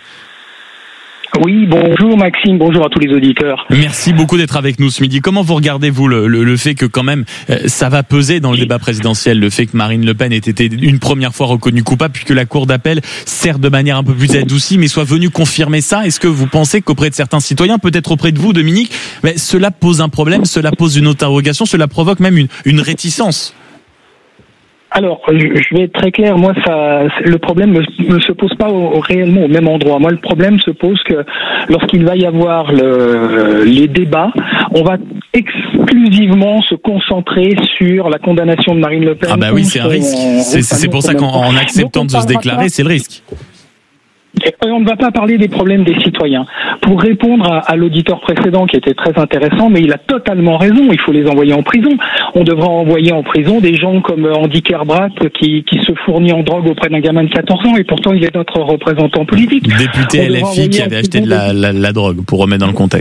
Oui, bonjour Maxime, bonjour à tous les auditeurs. Merci beaucoup d'être avec nous ce midi. Comment vous regardez, vous, le, le, le fait que quand même euh, ça va peser dans le débat présidentiel, le fait que Marine Le Pen ait été une première fois reconnue coupable, puis que la Cour d'appel, certes de manière un peu plus adoucie, mais soit venue confirmer ça? Est-ce que vous pensez qu'auprès de certains citoyens, peut-être auprès de vous, Dominique, mais cela pose un problème, cela pose une interrogation, cela provoque même une, une réticence? Alors, je vais être très clair. Moi, ça, le problème ne, ne se pose pas au, réellement au même endroit. Moi, le problème se pose que lorsqu'il va y avoir le, les débats, on va exclusivement se concentrer sur la condamnation de Marine Le Pen. Ah bah oui, c'est un risque. C'est, c'est pour ça qu'en acceptant de se déclarer, c'est le risque. On ne va pas parler des problèmes des citoyens. Pour répondre à, à l'auditeur précédent qui était très intéressant, mais il a totalement raison, il faut les envoyer en prison. On devra envoyer en prison des gens comme Andy Kerbrat qui, qui se fournit en drogue auprès d'un gamin de quatorze ans et pourtant il est notre représentant politique. Député L F I qui avait acheté de la, la, la drogue, pour remettre dans le contexte.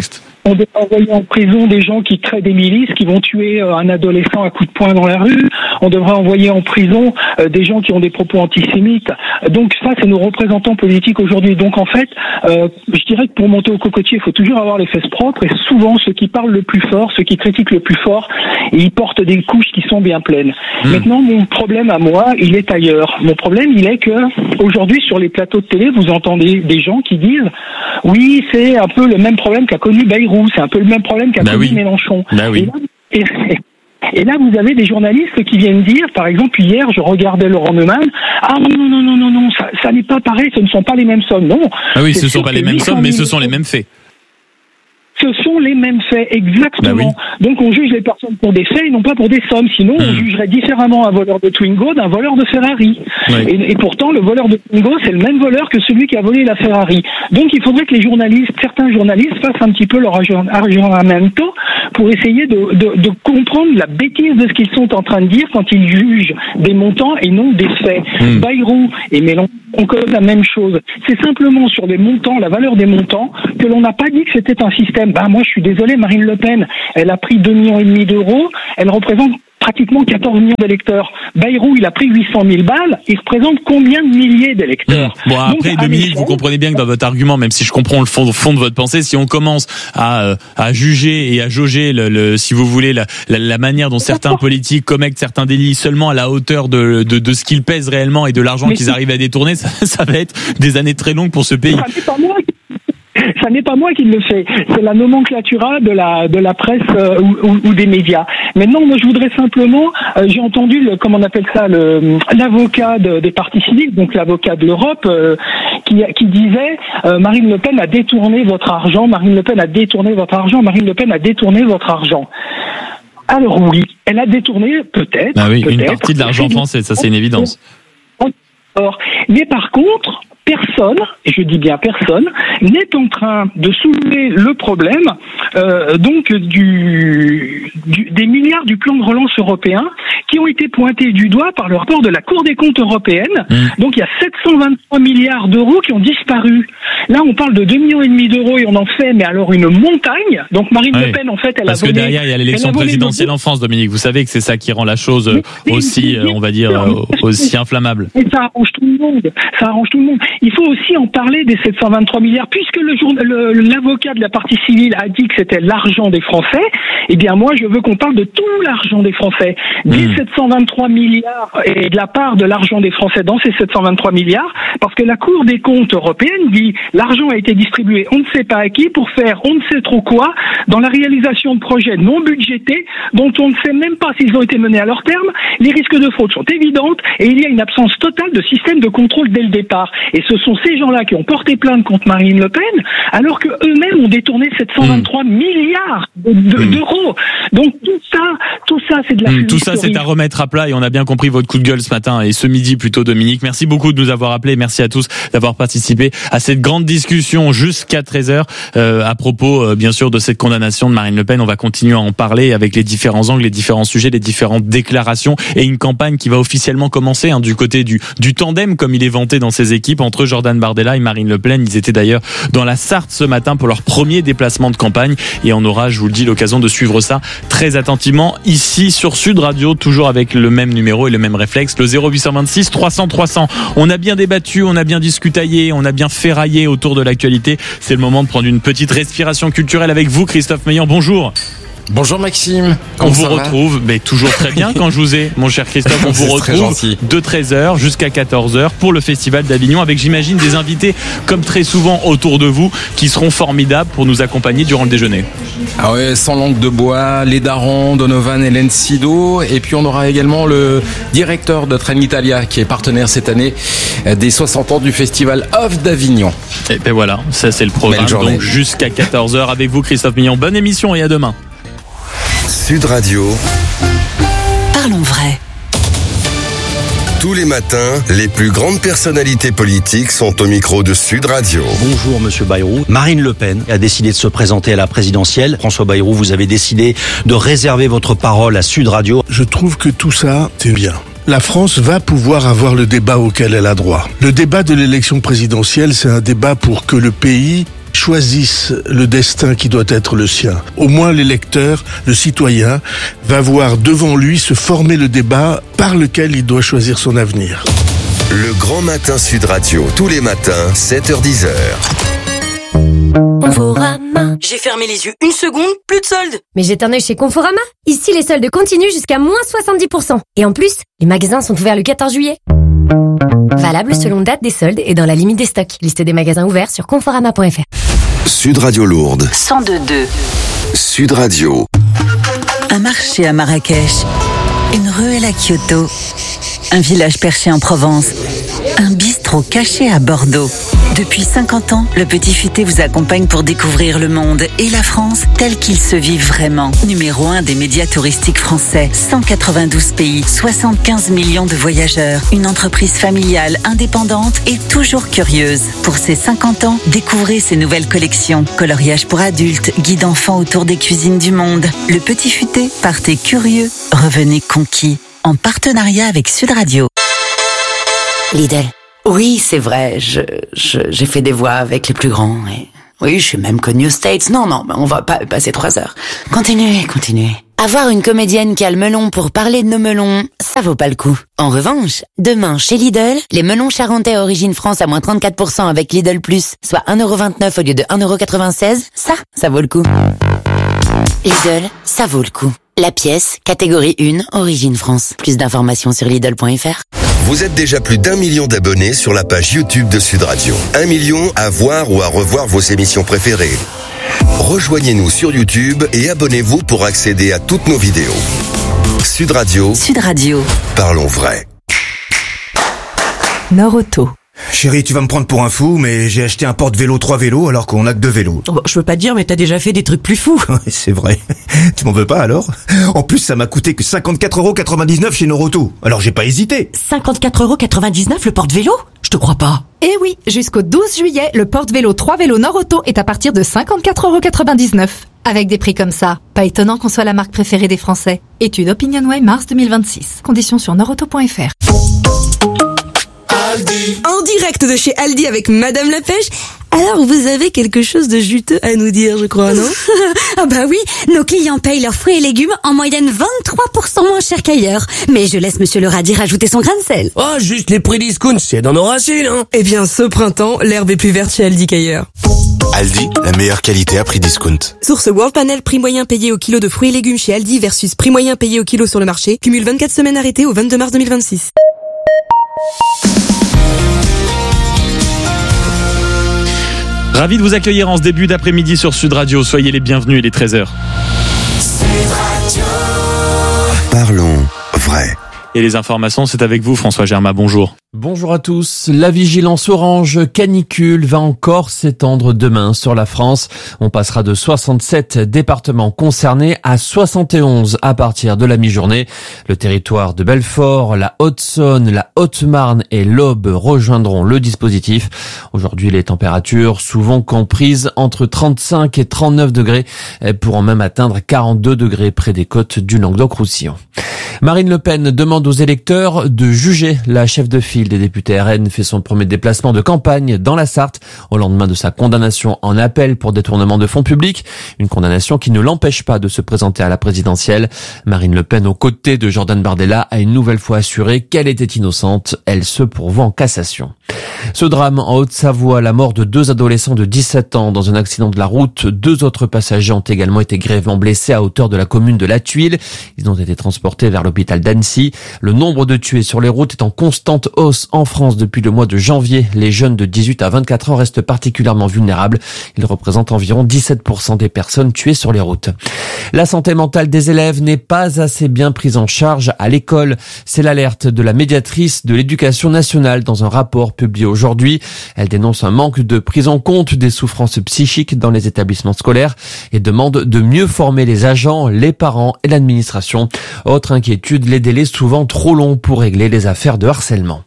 On devrait envoyer en prison des gens qui créent des milices, qui vont tuer euh, un adolescent à coups de poing dans la rue. On devrait envoyer en prison euh, des gens qui ont des propos antisémites. Donc ça, c'est nos représentants politiques aujourd'hui. Donc en fait, euh, je dirais que pour monter au cocotier, il faut toujours avoir les fesses propres. Et souvent, ceux qui parlent le plus fort, ceux qui critiquent le plus fort, ils portent des couches qui sont bien pleines. Mmh. Maintenant, mon problème à moi, il est ailleurs. Mon problème, il est que aujourd'hui, sur les plateaux de télé, vous entendez des gens qui disent « Oui, c'est un peu le même problème qu'a connu Bayrou, c'est un peu le même problème qu'a bah connu oui. Mélenchon. Bah » oui. Et là, et, et là, vous avez des journalistes qui viennent dire, par exemple, hier, je regardais Laurent Neumann, « Ah non, non, non, non, non, non, ça, ça n'est pas pareil, ce ne sont pas les mêmes sommes. » Non. Ah oui, ce ne sont pas les mêmes sommes, mais ce sont les mêmes faits. Ce sont les mêmes faits, exactement. Bah oui. Donc on juge les personnes pour des faits et non pas pour des sommes. Sinon, mmh. on jugerait différemment un voleur de Twingo d'un voleur de Ferrari. Oui. Et, et pourtant, le voleur de Twingo, c'est le même voleur que celui qui a volé la Ferrari. Donc il faudrait que les journalistes, certains journalistes, fassent un petit peu leur aggiornamento pour essayer de, de, de comprendre la bêtise de ce qu'ils sont en train de dire quand ils jugent des montants et non des faits. Mmh. Bayrou et Mélenchon ont quand même la même chose. C'est simplement sur les montants, la valeur des montants, que l'on n'a pas dit que c'était un système. Ben, moi, je suis désolé, Marine Le Pen, elle a pris deux millions et demi d'euros, elle représente pratiquement quatorze millions d'électeurs. Bayrou, il a pris huit cent mille balles, il représente combien de milliers d'électeurs? Mmh. Bon, après, Donc, Dominique, vous comprenez bien que dans votre argument, même si je comprends le fond, fond de votre pensée, si on commence à, à juger et à jauger, le, le, si vous voulez, la, la, la manière dont certains politiques commettent certains délits seulement à la hauteur de, de, de ce qu'ils pèsent réellement et de l'argent qu'ils arrivent à détourner, ça, ça va être des années très longues pour ce pays. Ça n'est pas moi qui le fais, c'est la nomenclatura de la de la presse euh, ou, ou, ou des médias. Maintenant, moi, je voudrais simplement, euh, j'ai entendu, le, comment on appelle ça, le, l'avocat de, des partis civiques, donc l'avocat de l'Europe, euh, qui, qui disait euh, Marine Le Pen a détourné votre argent, Marine Le Pen a détourné votre argent, Marine Le Pen a détourné votre argent. Alors oui, elle a détourné peut-être. Ah oui, peut-être, une partie de l'argent français, ça c'est une évidence. Mais par contre, personne, et je dis bien personne, n'est en train de soulever le problème euh, donc du, du des milliards du plan de relance européen qui ont été pointés du doigt par le rapport de la Cour des comptes européenne. Mmh. Donc il y a sept cent vingt-trois milliards d'euros qui ont disparu. Là, on parle de deux millions et demi d'euros et on en fait, mais alors une montagne. Donc Marine oui. Le Pen, en fait, elle Parce a volé... Parce que derrière, il y a l'élection présidentielle en France, Dominique. Vous savez que c'est ça qui rend la chose mais, aussi, mais, on va dire, mais, aussi inflammable. Et ça arrange tout le monde. Ça arrange tout le monde. Il faut aussi en parler des sept cent vingt-trois milliards, puisque le, jour, le l'avocat de la partie civile a dit que c'était l'argent des Français. Eh bien, moi, je veux qu'on parle de tout l'argent des Français. Des mmh. sept cent vingt-trois milliards et de la part de l'argent des Français dans ces sept cent vingt-trois milliards, parce que la Cour des comptes européenne dit l'argent a été distribué, on ne sait pas à qui, pour faire on ne sait trop quoi, dans la réalisation de projets non budgétés, dont on ne sait même pas s'ils ont été menés à leur terme. Les risques de fraude sont évidents et il y a une absence totale de système de contrôle dès le départ. Et ce sont ces gens-là qui ont porté plainte contre Marine Le Pen, alors que eux-mêmes ont détourné sept cent vingt-trois mmh. milliards de, de, mmh. d'euros. Donc tout ça, tout ça, c'est de la mmh. Tout ça, c'est à remettre à plat et on a bien compris votre coup de gueule ce matin et ce midi plutôt, Dominique. Merci beaucoup de nous avoir appelés. Merci à tous d'avoir participé à cette grande discussion jusqu'à treize heures euh, à propos, euh, bien sûr, de cette condamnation de Marine Le Pen. On va continuer à en parler avec les différents angles, les différents sujets, les différentes déclarations et une campagne qui va officiellement commencer hein, du côté du, du tandem, comme il est vanté dans ses équipes, entre Jordan Bardella et Marine Le Pen. Ils étaient d'ailleurs dans la Sarthe ce matin pour leur premier déplacement de campagne et on aura, je vous le dis, l'occasion de suivre ça très attentivement ici sur Sud Radio, toujours avec le même numéro et le même réflexe, le zéro huit cent vingt-six trois cents trois cents. On a bien débattu, on a bien discutaillé, on a bien ferraillé autour de l'actualité. C'est le moment de prendre une petite respiration culturelle avec vous, Christophe Meillan. Bonjour. Bonjour Maxime. Comment on vous retrouve, mais toujours très bien quand je vous ai, mon cher Christophe. On vous retrouve de treize heures jusqu'à quatorze heures pour le Festival d'Avignon avec, j'imagine, des invités comme très souvent autour de vous qui seront formidables pour nous accompagner durant le déjeuner. Ah ouais, sans langue de bois, les darons, Donovan et Lencido. Et puis on aura également le directeur de Trenitalia qui est partenaire cette année des soixante ans du Festival Off d'Avignon. Et ben voilà, ça c'est le programme. Donc jusqu'à quatorze heures avec vous, Christophe Meillan. Bonne émission et à demain. Sud Radio. Parlons vrai. Tous les matins, les plus grandes personnalités politiques sont au micro de Sud Radio. Bonjour Monsieur Bayrou. Marine Le Pen a décidé de se présenter à la présidentielle. François Bayrou, vous avez décidé de réserver votre parole à Sud Radio. Je trouve que tout ça, c'est bien. La France va pouvoir avoir le débat auquel elle a droit. Le débat de l'élection présidentielle, c'est un débat pour que le pays choisisse le destin qui doit être le sien. Au moins l'électeur, le citoyen, va voir devant lui se former le débat par lequel il doit choisir son avenir. Le Grand Matin Sud Radio, tous les matins, sept heures dix heures. Conforama. J'ai fermé les yeux une seconde, plus de soldes. Mais jette un œil chez Conforama. Ici, les soldes continuent jusqu'à moins soixante-dix pour cent. Et en plus, les magasins sont ouverts le quatorze juillet. Valable selon date des soldes et dans la limite des stocks. Liste des magasins ouverts sur conforama point f r. Sud Radio Lourdes. cent deux deux. Sud Radio. Un marché à Marrakech. Une ruelle à Kyoto. Un village perché en Provence. Un bistrot caché à Bordeaux. Depuis cinquante ans, le Petit Futé vous accompagne pour découvrir le monde et la France tel qu'il se vit vraiment. Numéro un des médias touristiques français, cent quatre-vingt-douze pays, soixante-quinze millions de voyageurs. Une entreprise familiale, indépendante et toujours curieuse. Pour ses cinquante ans, découvrez ses nouvelles collections. Coloriage pour adultes, guide enfants autour des cuisines du monde. Le Petit Futé, partez curieux, revenez conquis. En partenariat avec Sud Radio. Lidl. Oui, c'est vrai, je, je, j'ai fait des voix avec les plus grands et... Oui, je suis même connue aux States. Non, non, on va pas passer trois heures. Continuez, continuez. Avoir une comédienne qui a le melon pour parler de nos melons, ça vaut pas le coup. En revanche, demain, chez Lidl, les melons charentais origine France à moins trente-quatre pour cent avec Lidl Plus, soit un euro vingt-neuf au lieu de un euro quatre-vingt-seize, ça, ça vaut le coup. Lidl, ça vaut le coup. La pièce, catégorie un, origine France. Plus d'informations sur Lidl point f r. Vous êtes déjà plus d'un million d'abonnés sur la page YouTube de Sud Radio. Un million à voir ou à revoir vos émissions préférées. Rejoignez-nous sur YouTube et abonnez-vous pour accéder à toutes nos vidéos. Sud Radio. Sud Radio. Parlons vrai. Nord-Auto. Chérie, tu vas me prendre pour un fou, mais j'ai acheté un porte-vélo trois vélos alors qu'on a que deux vélos. Oh, je veux pas te dire, mais t'as déjà fait des trucs plus fous. C'est vrai. Tu m'en veux pas alors? En plus, ça m'a coûté que cinquante-quatre euros quatre-vingt-dix-neuf chez Nord-Auto. Alors j'ai pas hésité. cinquante-quatre euros quatre-vingt-dix-neuf le porte-vélo? Je te crois pas. Eh oui, jusqu'au douze juillet, le porte-vélo trois vélos Nord-Auto est à partir de cinquante-quatre euros quatre-vingt-dix-neuf. Avec des prix comme ça, pas étonnant qu'on soit la marque préférée des Français. Étude OpinionWay mars deux mille vingt-six. Conditions sur nordauto point f r. Aldi. En direct de chez Aldi avec Madame la Pêche. Alors, vous avez quelque chose de juteux à nous dire, je crois, non? Ah bah oui, nos clients payent leurs fruits et légumes en moyenne vingt-trois pour cent moins cher qu'ailleurs. Mais je laisse Monsieur le Radis rajouter son grain de sel. Oh, juste les prix discount, c'est dans nos racines, hein. Eh bien, ce printemps, l'herbe est plus verte chez Aldi qu'ailleurs. Aldi, la meilleure qualité à prix discount. Source World Panel, prix moyen payé au kilo de fruits et légumes chez Aldi versus prix moyen payé au kilo sur le marché. Cumule vingt-quatre semaines arrêtées au vingt-deux mars deux mille vingt-six. Ravi de vous accueillir en ce début d'après-midi sur Sud Radio. Soyez les bienvenus, il est treize heures. Parlons vrai. Et les informations, c'est avec vous, François Germain. Bonjour. Bonjour à tous. La vigilance orange canicule va encore s'étendre demain sur la France. On passera de soixante-sept départements concernés à soixante et onze à partir de la mi-journée. Le territoire de Belfort, la Haute-Saône, la Haute-Marne et l'Aube rejoindront le dispositif. Aujourd'hui, les températures souvent comprises entre trente-cinq et trente-neuf degrés, pourront même atteindre quarante-deux degrés près des côtes du Languedoc-Roussillon. Marine Le Pen demande aux électeurs de juger. La chef de file des députés R N fait son premier déplacement de campagne dans la Sarthe au lendemain de sa condamnation en appel pour détournement de fonds publics. Une condamnation qui ne l'empêche pas de se présenter à la présidentielle. Marine Le Pen, aux côtés de Jordan Bardella, a une nouvelle fois assuré qu'elle était innocente. Elle se pourvoit en cassation. Ce drame en Haute-Savoie, la mort de deux adolescents de dix-sept ans dans un accident de la route. Deux autres passagers ont également été grièvement blessés à hauteur de la commune de La Tuile. Ils ont été transportés vers l'hôpital d'Annecy. Le nombre de tués sur les routes est en constante hausse en France depuis le mois de janvier. Les jeunes de dix-huit à vingt-quatre ans restent particulièrement vulnérables. Ils représentent environ dix-sept pour cent des personnes tuées sur les routes. La santé mentale des élèves n'est pas assez bien prise en charge à l'école. C'est l'alerte de la médiatrice de l'éducation nationale dans un rapport publié aujourd'hui. Elle dénonce un manque de prise en compte des souffrances psychiques dans les établissements scolaires et demande de mieux former les agents, les parents et l'administration. Autre inquiétude, les délais souvent trop longs pour régler les affaires de harcèlement.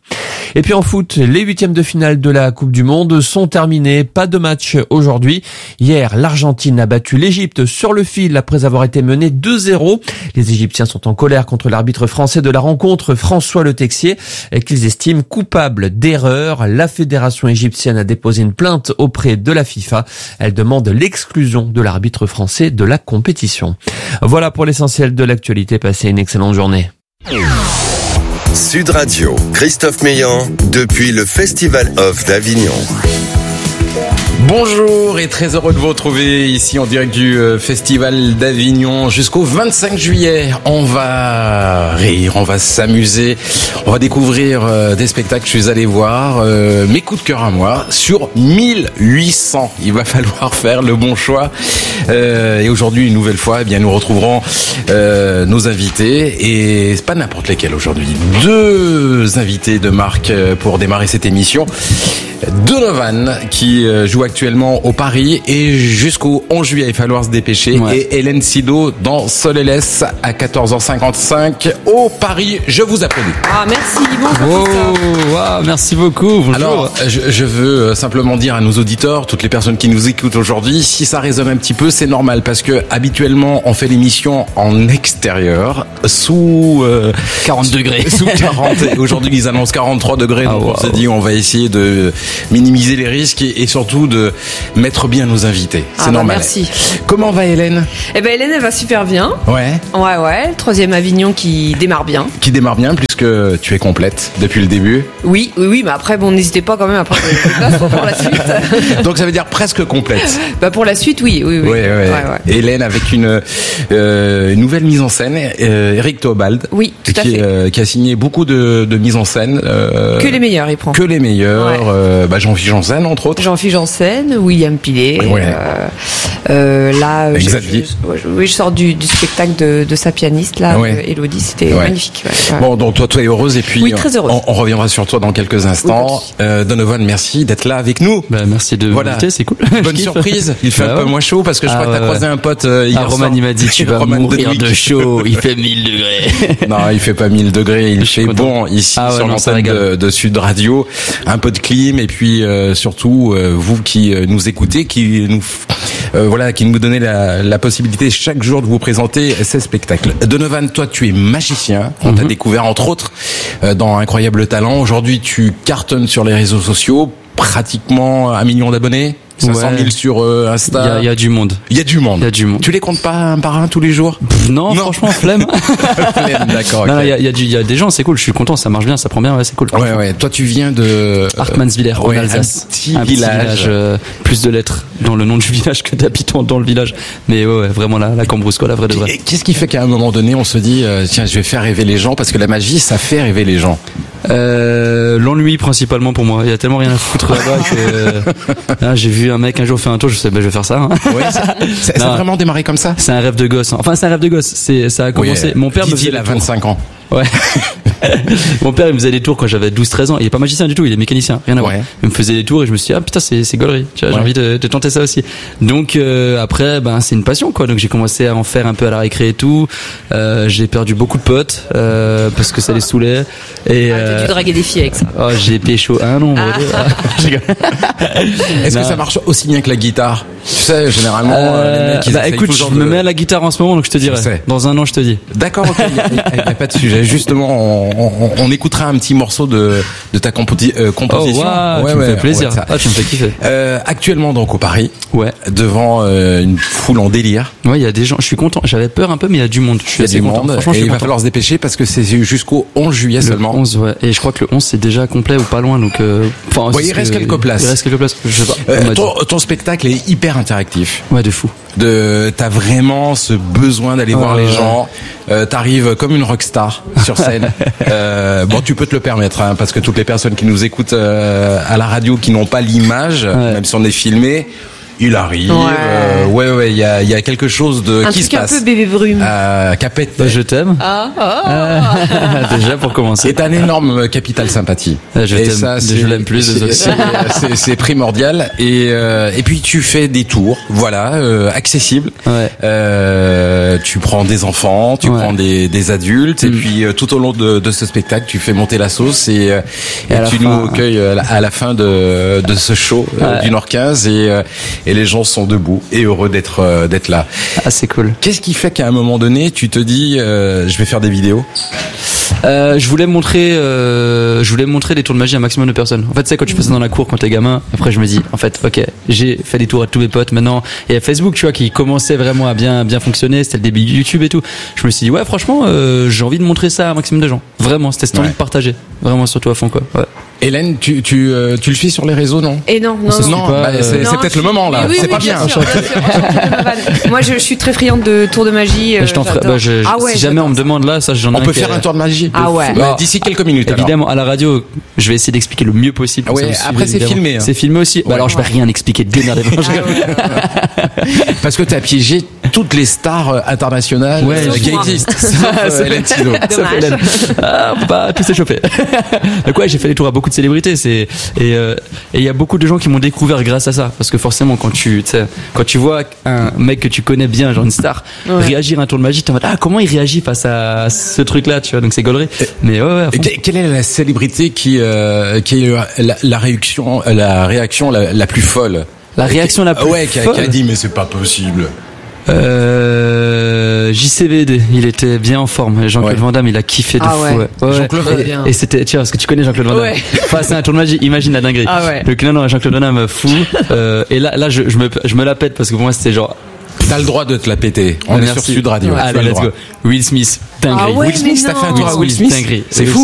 Et puis en foot, les huitièmes de finale de la Coupe du Monde sont terminés. Pas de match aujourd'hui. Hier, l'Argentine a battu l'Égypte sur le fil après avoir été menée deux zéro. Les Égyptiens sont en colère contre l'arbitre français de la rencontre, François Le Texier, qu'ils estiment coupable d'erreur. La fédération égyptienne a déposé une plainte auprès de la FIFA. Elle demande l'exclusion de l'arbitre français de la compétition. Voilà pour l'essentiel de l'actualité. Passez une excellente journée. Sud Radio, Christophe Meillan, depuis le Festival Off d'Avignon. Bonjour et très heureux de vous retrouver ici en direct du Festival d'Avignon jusqu'au vingt-cinq juillet. On va rire, on va s'amuser, on va découvrir des spectacles que je suis allé voir, euh, mes coups de cœur à moi, sur mille huit cents. Il va falloir faire le bon choix. Euh, et aujourd'hui, une nouvelle fois, eh bien, nous retrouverons euh, nos invités, et c'est pas n'importe lesquels aujourd'hui. Deux invités de marque pour démarrer cette émission. Donovan qui joue actuellement au Paris et jusqu'au onze juillet, il va falloir se dépêcher. Ouais. Et Hélène Sido dans Solélès à quatorze heures cinquante-cinq au Paris. Je vous applaudis. Ah merci, bonjour. Oh, wow, merci beaucoup. Bonjour. Alors, je, je veux simplement dire à nos auditeurs, toutes les personnes qui nous écoutent aujourd'hui, si ça résonne un petit peu, c'est normal parce que habituellement on fait l'émission en extérieur sous euh, quarante degrés. Sous quarante. Aujourd'hui, ils annoncent quarante-trois degrés. Ah, donc wow. On s'est dit, on va essayer de minimiser les risques et, et surtout de mettre bien nos invités. C'est ah normal. Bah merci. Comment va Hélène ? Eh ben Hélène, elle va super bien. Ouais. Ouais, ouais. Le troisième Avignon qui démarre bien. Qui démarre bien puisque tu es complète depuis le début. Oui, oui, oui. Mais après, bon, n'hésitez pas quand même à prendre des places pour la suite. Donc ça veut dire presque complète. Bah pour la suite, oui, oui, oui. Ouais, ouais. Ouais, ouais. Hélène avec une, euh, une nouvelle mise en scène. Euh, Eric Théobald. Oui, tout qui, à fait. Euh, qui a signé beaucoup de, de mises en scène. Euh, que les meilleurs, il prend. Que les meilleurs. Ouais. Euh, bah Jean-Philippe Janssen, entre autres. Jean-Philippe Janssen, William Pilet. Ouais. Euh, euh, là, je, Xavier. Je, je, oui, je sors du, du spectacle de, de sa pianiste, là, ouais. euh, Elodie. C'était ouais. magnifique. Ouais, ouais. Bon, donc toi, tu es heureuse et puis oui, très heureuse. On, on reviendra sur toi dans quelques instants. Oui, euh, Donovan, merci d'être là avec nous. Bah, merci de voilà. m'inviter, c'est cool. Bonne surprise. Il fait bah, un peu ouais. moins chaud parce que je ah, crois que t'as ouais, croisé ouais. un pote euh, hier ah, Roman, il m'a dit tu vas Roman mourir de, de chaud. Il fait mille degrés. Non, il fait pas mille degrés. Il fait bon ici ah, ouais, sur l'antenne de, de Sud Radio. Un peu de clim et puis euh, surtout euh, vous qui euh, nous écoutez, qui nous euh, voilà, qui nous donnez la, la possibilité chaque jour de vous présenter ces spectacles. Donovan, toi, tu es magicien. On mm-hmm. t'a découvert entre autres euh, dans Incroyable Talent. Aujourd'hui, tu cartonnes sur les réseaux sociaux, pratiquement un million d'abonnés. cinq cent mille ouais. sur euh, Insta. Il y, y a du monde. Il y a du monde. Il y a du monde. Tu les comptes pas un par un tous les jours ? Pff, non, non, franchement, flemme. Flemme, d'accord. Il okay. y, a, y, a y a des gens, c'est cool. Je suis content, ça marche bien, ça prend bien, ouais, c'est cool. Ouais, ouais. Toi, tu viens de Hartmannswiller, en ouais, Alsace. Un petit un village. Petit village euh, plus de lettres dans le nom du village que d'habitants dans le village. Mais ouais, ouais vraiment la, la Cambrousse, quoi, la vraie de vraie. Qu'est-ce qui fait qu'à un moment donné, on se dit, euh, tiens, je vais faire rêver les gens parce que la magie, ça fait rêver les gens. Euh, l'ennui principalement pour moi. Il y a tellement rien à foutre là-bas que là, j'ai vu un mec un jour faire un tour, je sais, ben je vais faire ça. Hein. Ouais, ça, ça, ça a vraiment démarré comme ça. C'est un rêve de gosse. Enfin, c'est un rêve de gosse. C'est, ça a commencé. Oui, Mon père me faisait à vingt-cinq ans. Ouais. Mon père, il me faisait des tours quand j'avais douze treize ans. Il est pas magicien du tout, il est mécanicien, rien à voir. Ouais. Il me faisait des tours et je me suis dit, ah putain, c'est, c'est gaulerie. Tu vois, ouais. J'ai envie de, de tenter ça aussi. Donc, euh, après, ben, c'est une passion, quoi. Donc, j'ai commencé à en faire un peu à la récré et tout. Euh, j'ai perdu beaucoup de potes, euh, parce que ça les saoulait. Et, ah, euh, t'as dû draguer des filles avec ça. Oh, j'ai pécho un nombre. Ah. Est-ce non. que ça marche aussi bien que la guitare? Tu sais, généralement, euh, les mecs, ils bah écoute, je me de... mets à la guitare en ce moment, donc je te dirai. Je Dans un an, je te dis. D'accord, ok. Il n'y a, a pas de sujet. Justement, on, on, on écoutera un petit morceau de, de ta composi- euh, composition. Oh, wow, ouais, tu ouais, me fais plaisir. Ouais, ah, tu me fais kiffer. Euh, actuellement, donc, au Paris. Ouais. Devant euh, une foule en délire. Ouais, il y a des gens. Je suis content. J'avais peur un peu, mais il y a du monde. Je suis assez content. Franchement, et il va falloir se dépêcher parce que c'est jusqu'au onze juillet le seulement. onze, ouais. Et je crois que le onze, c'est déjà complet ou pas loin, donc, euh, enfin, ouais, il reste quelques places. Il reste quelques places. Je sais pas. Euh, ton, ton spectacle est hyper interactif. Ouais, de fou. De, t'as vraiment ce besoin d'aller oh, voir les gens. Euh, t'arrives comme une rockstar sur scène. euh, bon, tu peux te le permettre, hein, parce que toutes les personnes qui nous écoutent euh, à la radio, qui n'ont pas l'image, ouais. même si on est filmé, il arrive. Ouais, euh, ouais, ouais, il y a, il y a quelque chose de un qui se truc passe. un peu bébé brume. Euh, Capet, je t'aime. Ah, ah. Déjà pour commencer. C'est un énorme capital sympathie. Je et t'aime. ça, Je l'aime plus. C'est, c'est, c'est, c'est primordial. Et euh, et puis tu fais des tours, voilà, euh, accessibles. Ouais. Euh, tu prends des enfants, tu Ouais. prends des, des adultes, et Mm. puis euh, tout au long de, de ce spectacle, tu fais monter la sauce et, euh, Et et à la tu fin, nous accueilles à la, à la fin de, de ce show euh, Ouais. du Nord quinze et, euh, et les gens sont debout et heureux d'être euh, d'être là. Ah, c'est cool. Qu'est-ce qui fait qu'à un moment donné, tu te dis, euh, je vais faire des vidéos? Euh, je voulais montrer, euh, je voulais montrer des tours de magie à un maximum de personnes. En fait, tu sais, quand tu fais ça dans la cour quand t'es gamin, après je me dis, en fait, ok, j'ai fait des tours à tous mes potes maintenant. Et à Facebook, tu vois, qui commençait vraiment à bien, bien fonctionner, c'était le début de YouTube et tout. Je me suis dit, ouais, franchement, euh, j'ai envie de montrer ça à un maximum de gens. Vraiment, c'était cette envie Ouais. de partager. Vraiment, surtout à fond, quoi. Ouais. Hélène, tu, tu, euh, tu le suis sur les réseaux, non? Et non, non, non, non. bah, c'est, Non, c'est peut-être je le moment là. Oui, c'est oui, pas bien bien. sûr, bien sûr. Enchanté de ma vanne. Moi, je, je suis très friande de tours de magie. euh, je t'en ferai- j'adore. bah, je- ah ouais, si jamais on me demande là, ça, j'en ai On un peut qui faire est- un tour de magie. Ah ouais. Bah, d'ici quelques minutes. alors. Évidemment, à la radio, je vais essayer d'expliquer le mieux possible. Ah ouais, Ça, vous suivez, après, c'est évidemment. filmé, hein. C'est filmé aussi. Bah Ouais. alors, je vais rien expliquer. Démerdez-vous. Parce que t'as piégé toutes les stars euh, internationales Ouais, euh, je qui crois. existent. Ça, Sauf, euh, c'est- Hélène Silo. Sauf Hélène. Ah, on peut pas tout s'échauffer. Donc ouais, j'ai fait des tours à beaucoup de célébrités. C'est et euh, et il y a beaucoup de gens qui m'ont découvert grâce à ça. Parce que forcément, quand tu tu sais, quand tu vois un mec que tu connais bien, genre une star, Ouais. réagir à un tour de magie, t'es en mode ah comment il réagit face à ce truc-là, tu vois. Donc c'est gaulerie. Mais ouais, ouais. à Et fond. que- quelle est la célébrité qui, euh, qui a eu la, la réaction, la réaction la, la plus folle? La réaction la plus ouais, qui a, folle. qui a dit mais c'est pas possible. Euh, J C V D, il était bien en forme. Jean-Claude Ouais. Van Damme, il a kiffé de Ah fou. ouais. Ouais. Ouais. Jean-Claude Van Et- Damme. Et c'était, tiens, parce que tu connais Jean-Claude Van Damme. Ouais. Face à un tour de magie, imagine la dinguerie. Ah ouais. Donc non, non, Jean-Claude Van Damme fou. Euh, et là, là, je, je me, je me la pète parce que pour moi, c'était genre. T'as le droit de te la péter. On Ah, est merci. sur Sud Radio. Ouais. Tu as Allez, le let's droit. go. Will Smith, dinguerie. Ah ouais, Will Smith, mais t'as fait un non. tour à Will Smith. dinguerie. C'est Euh, fou.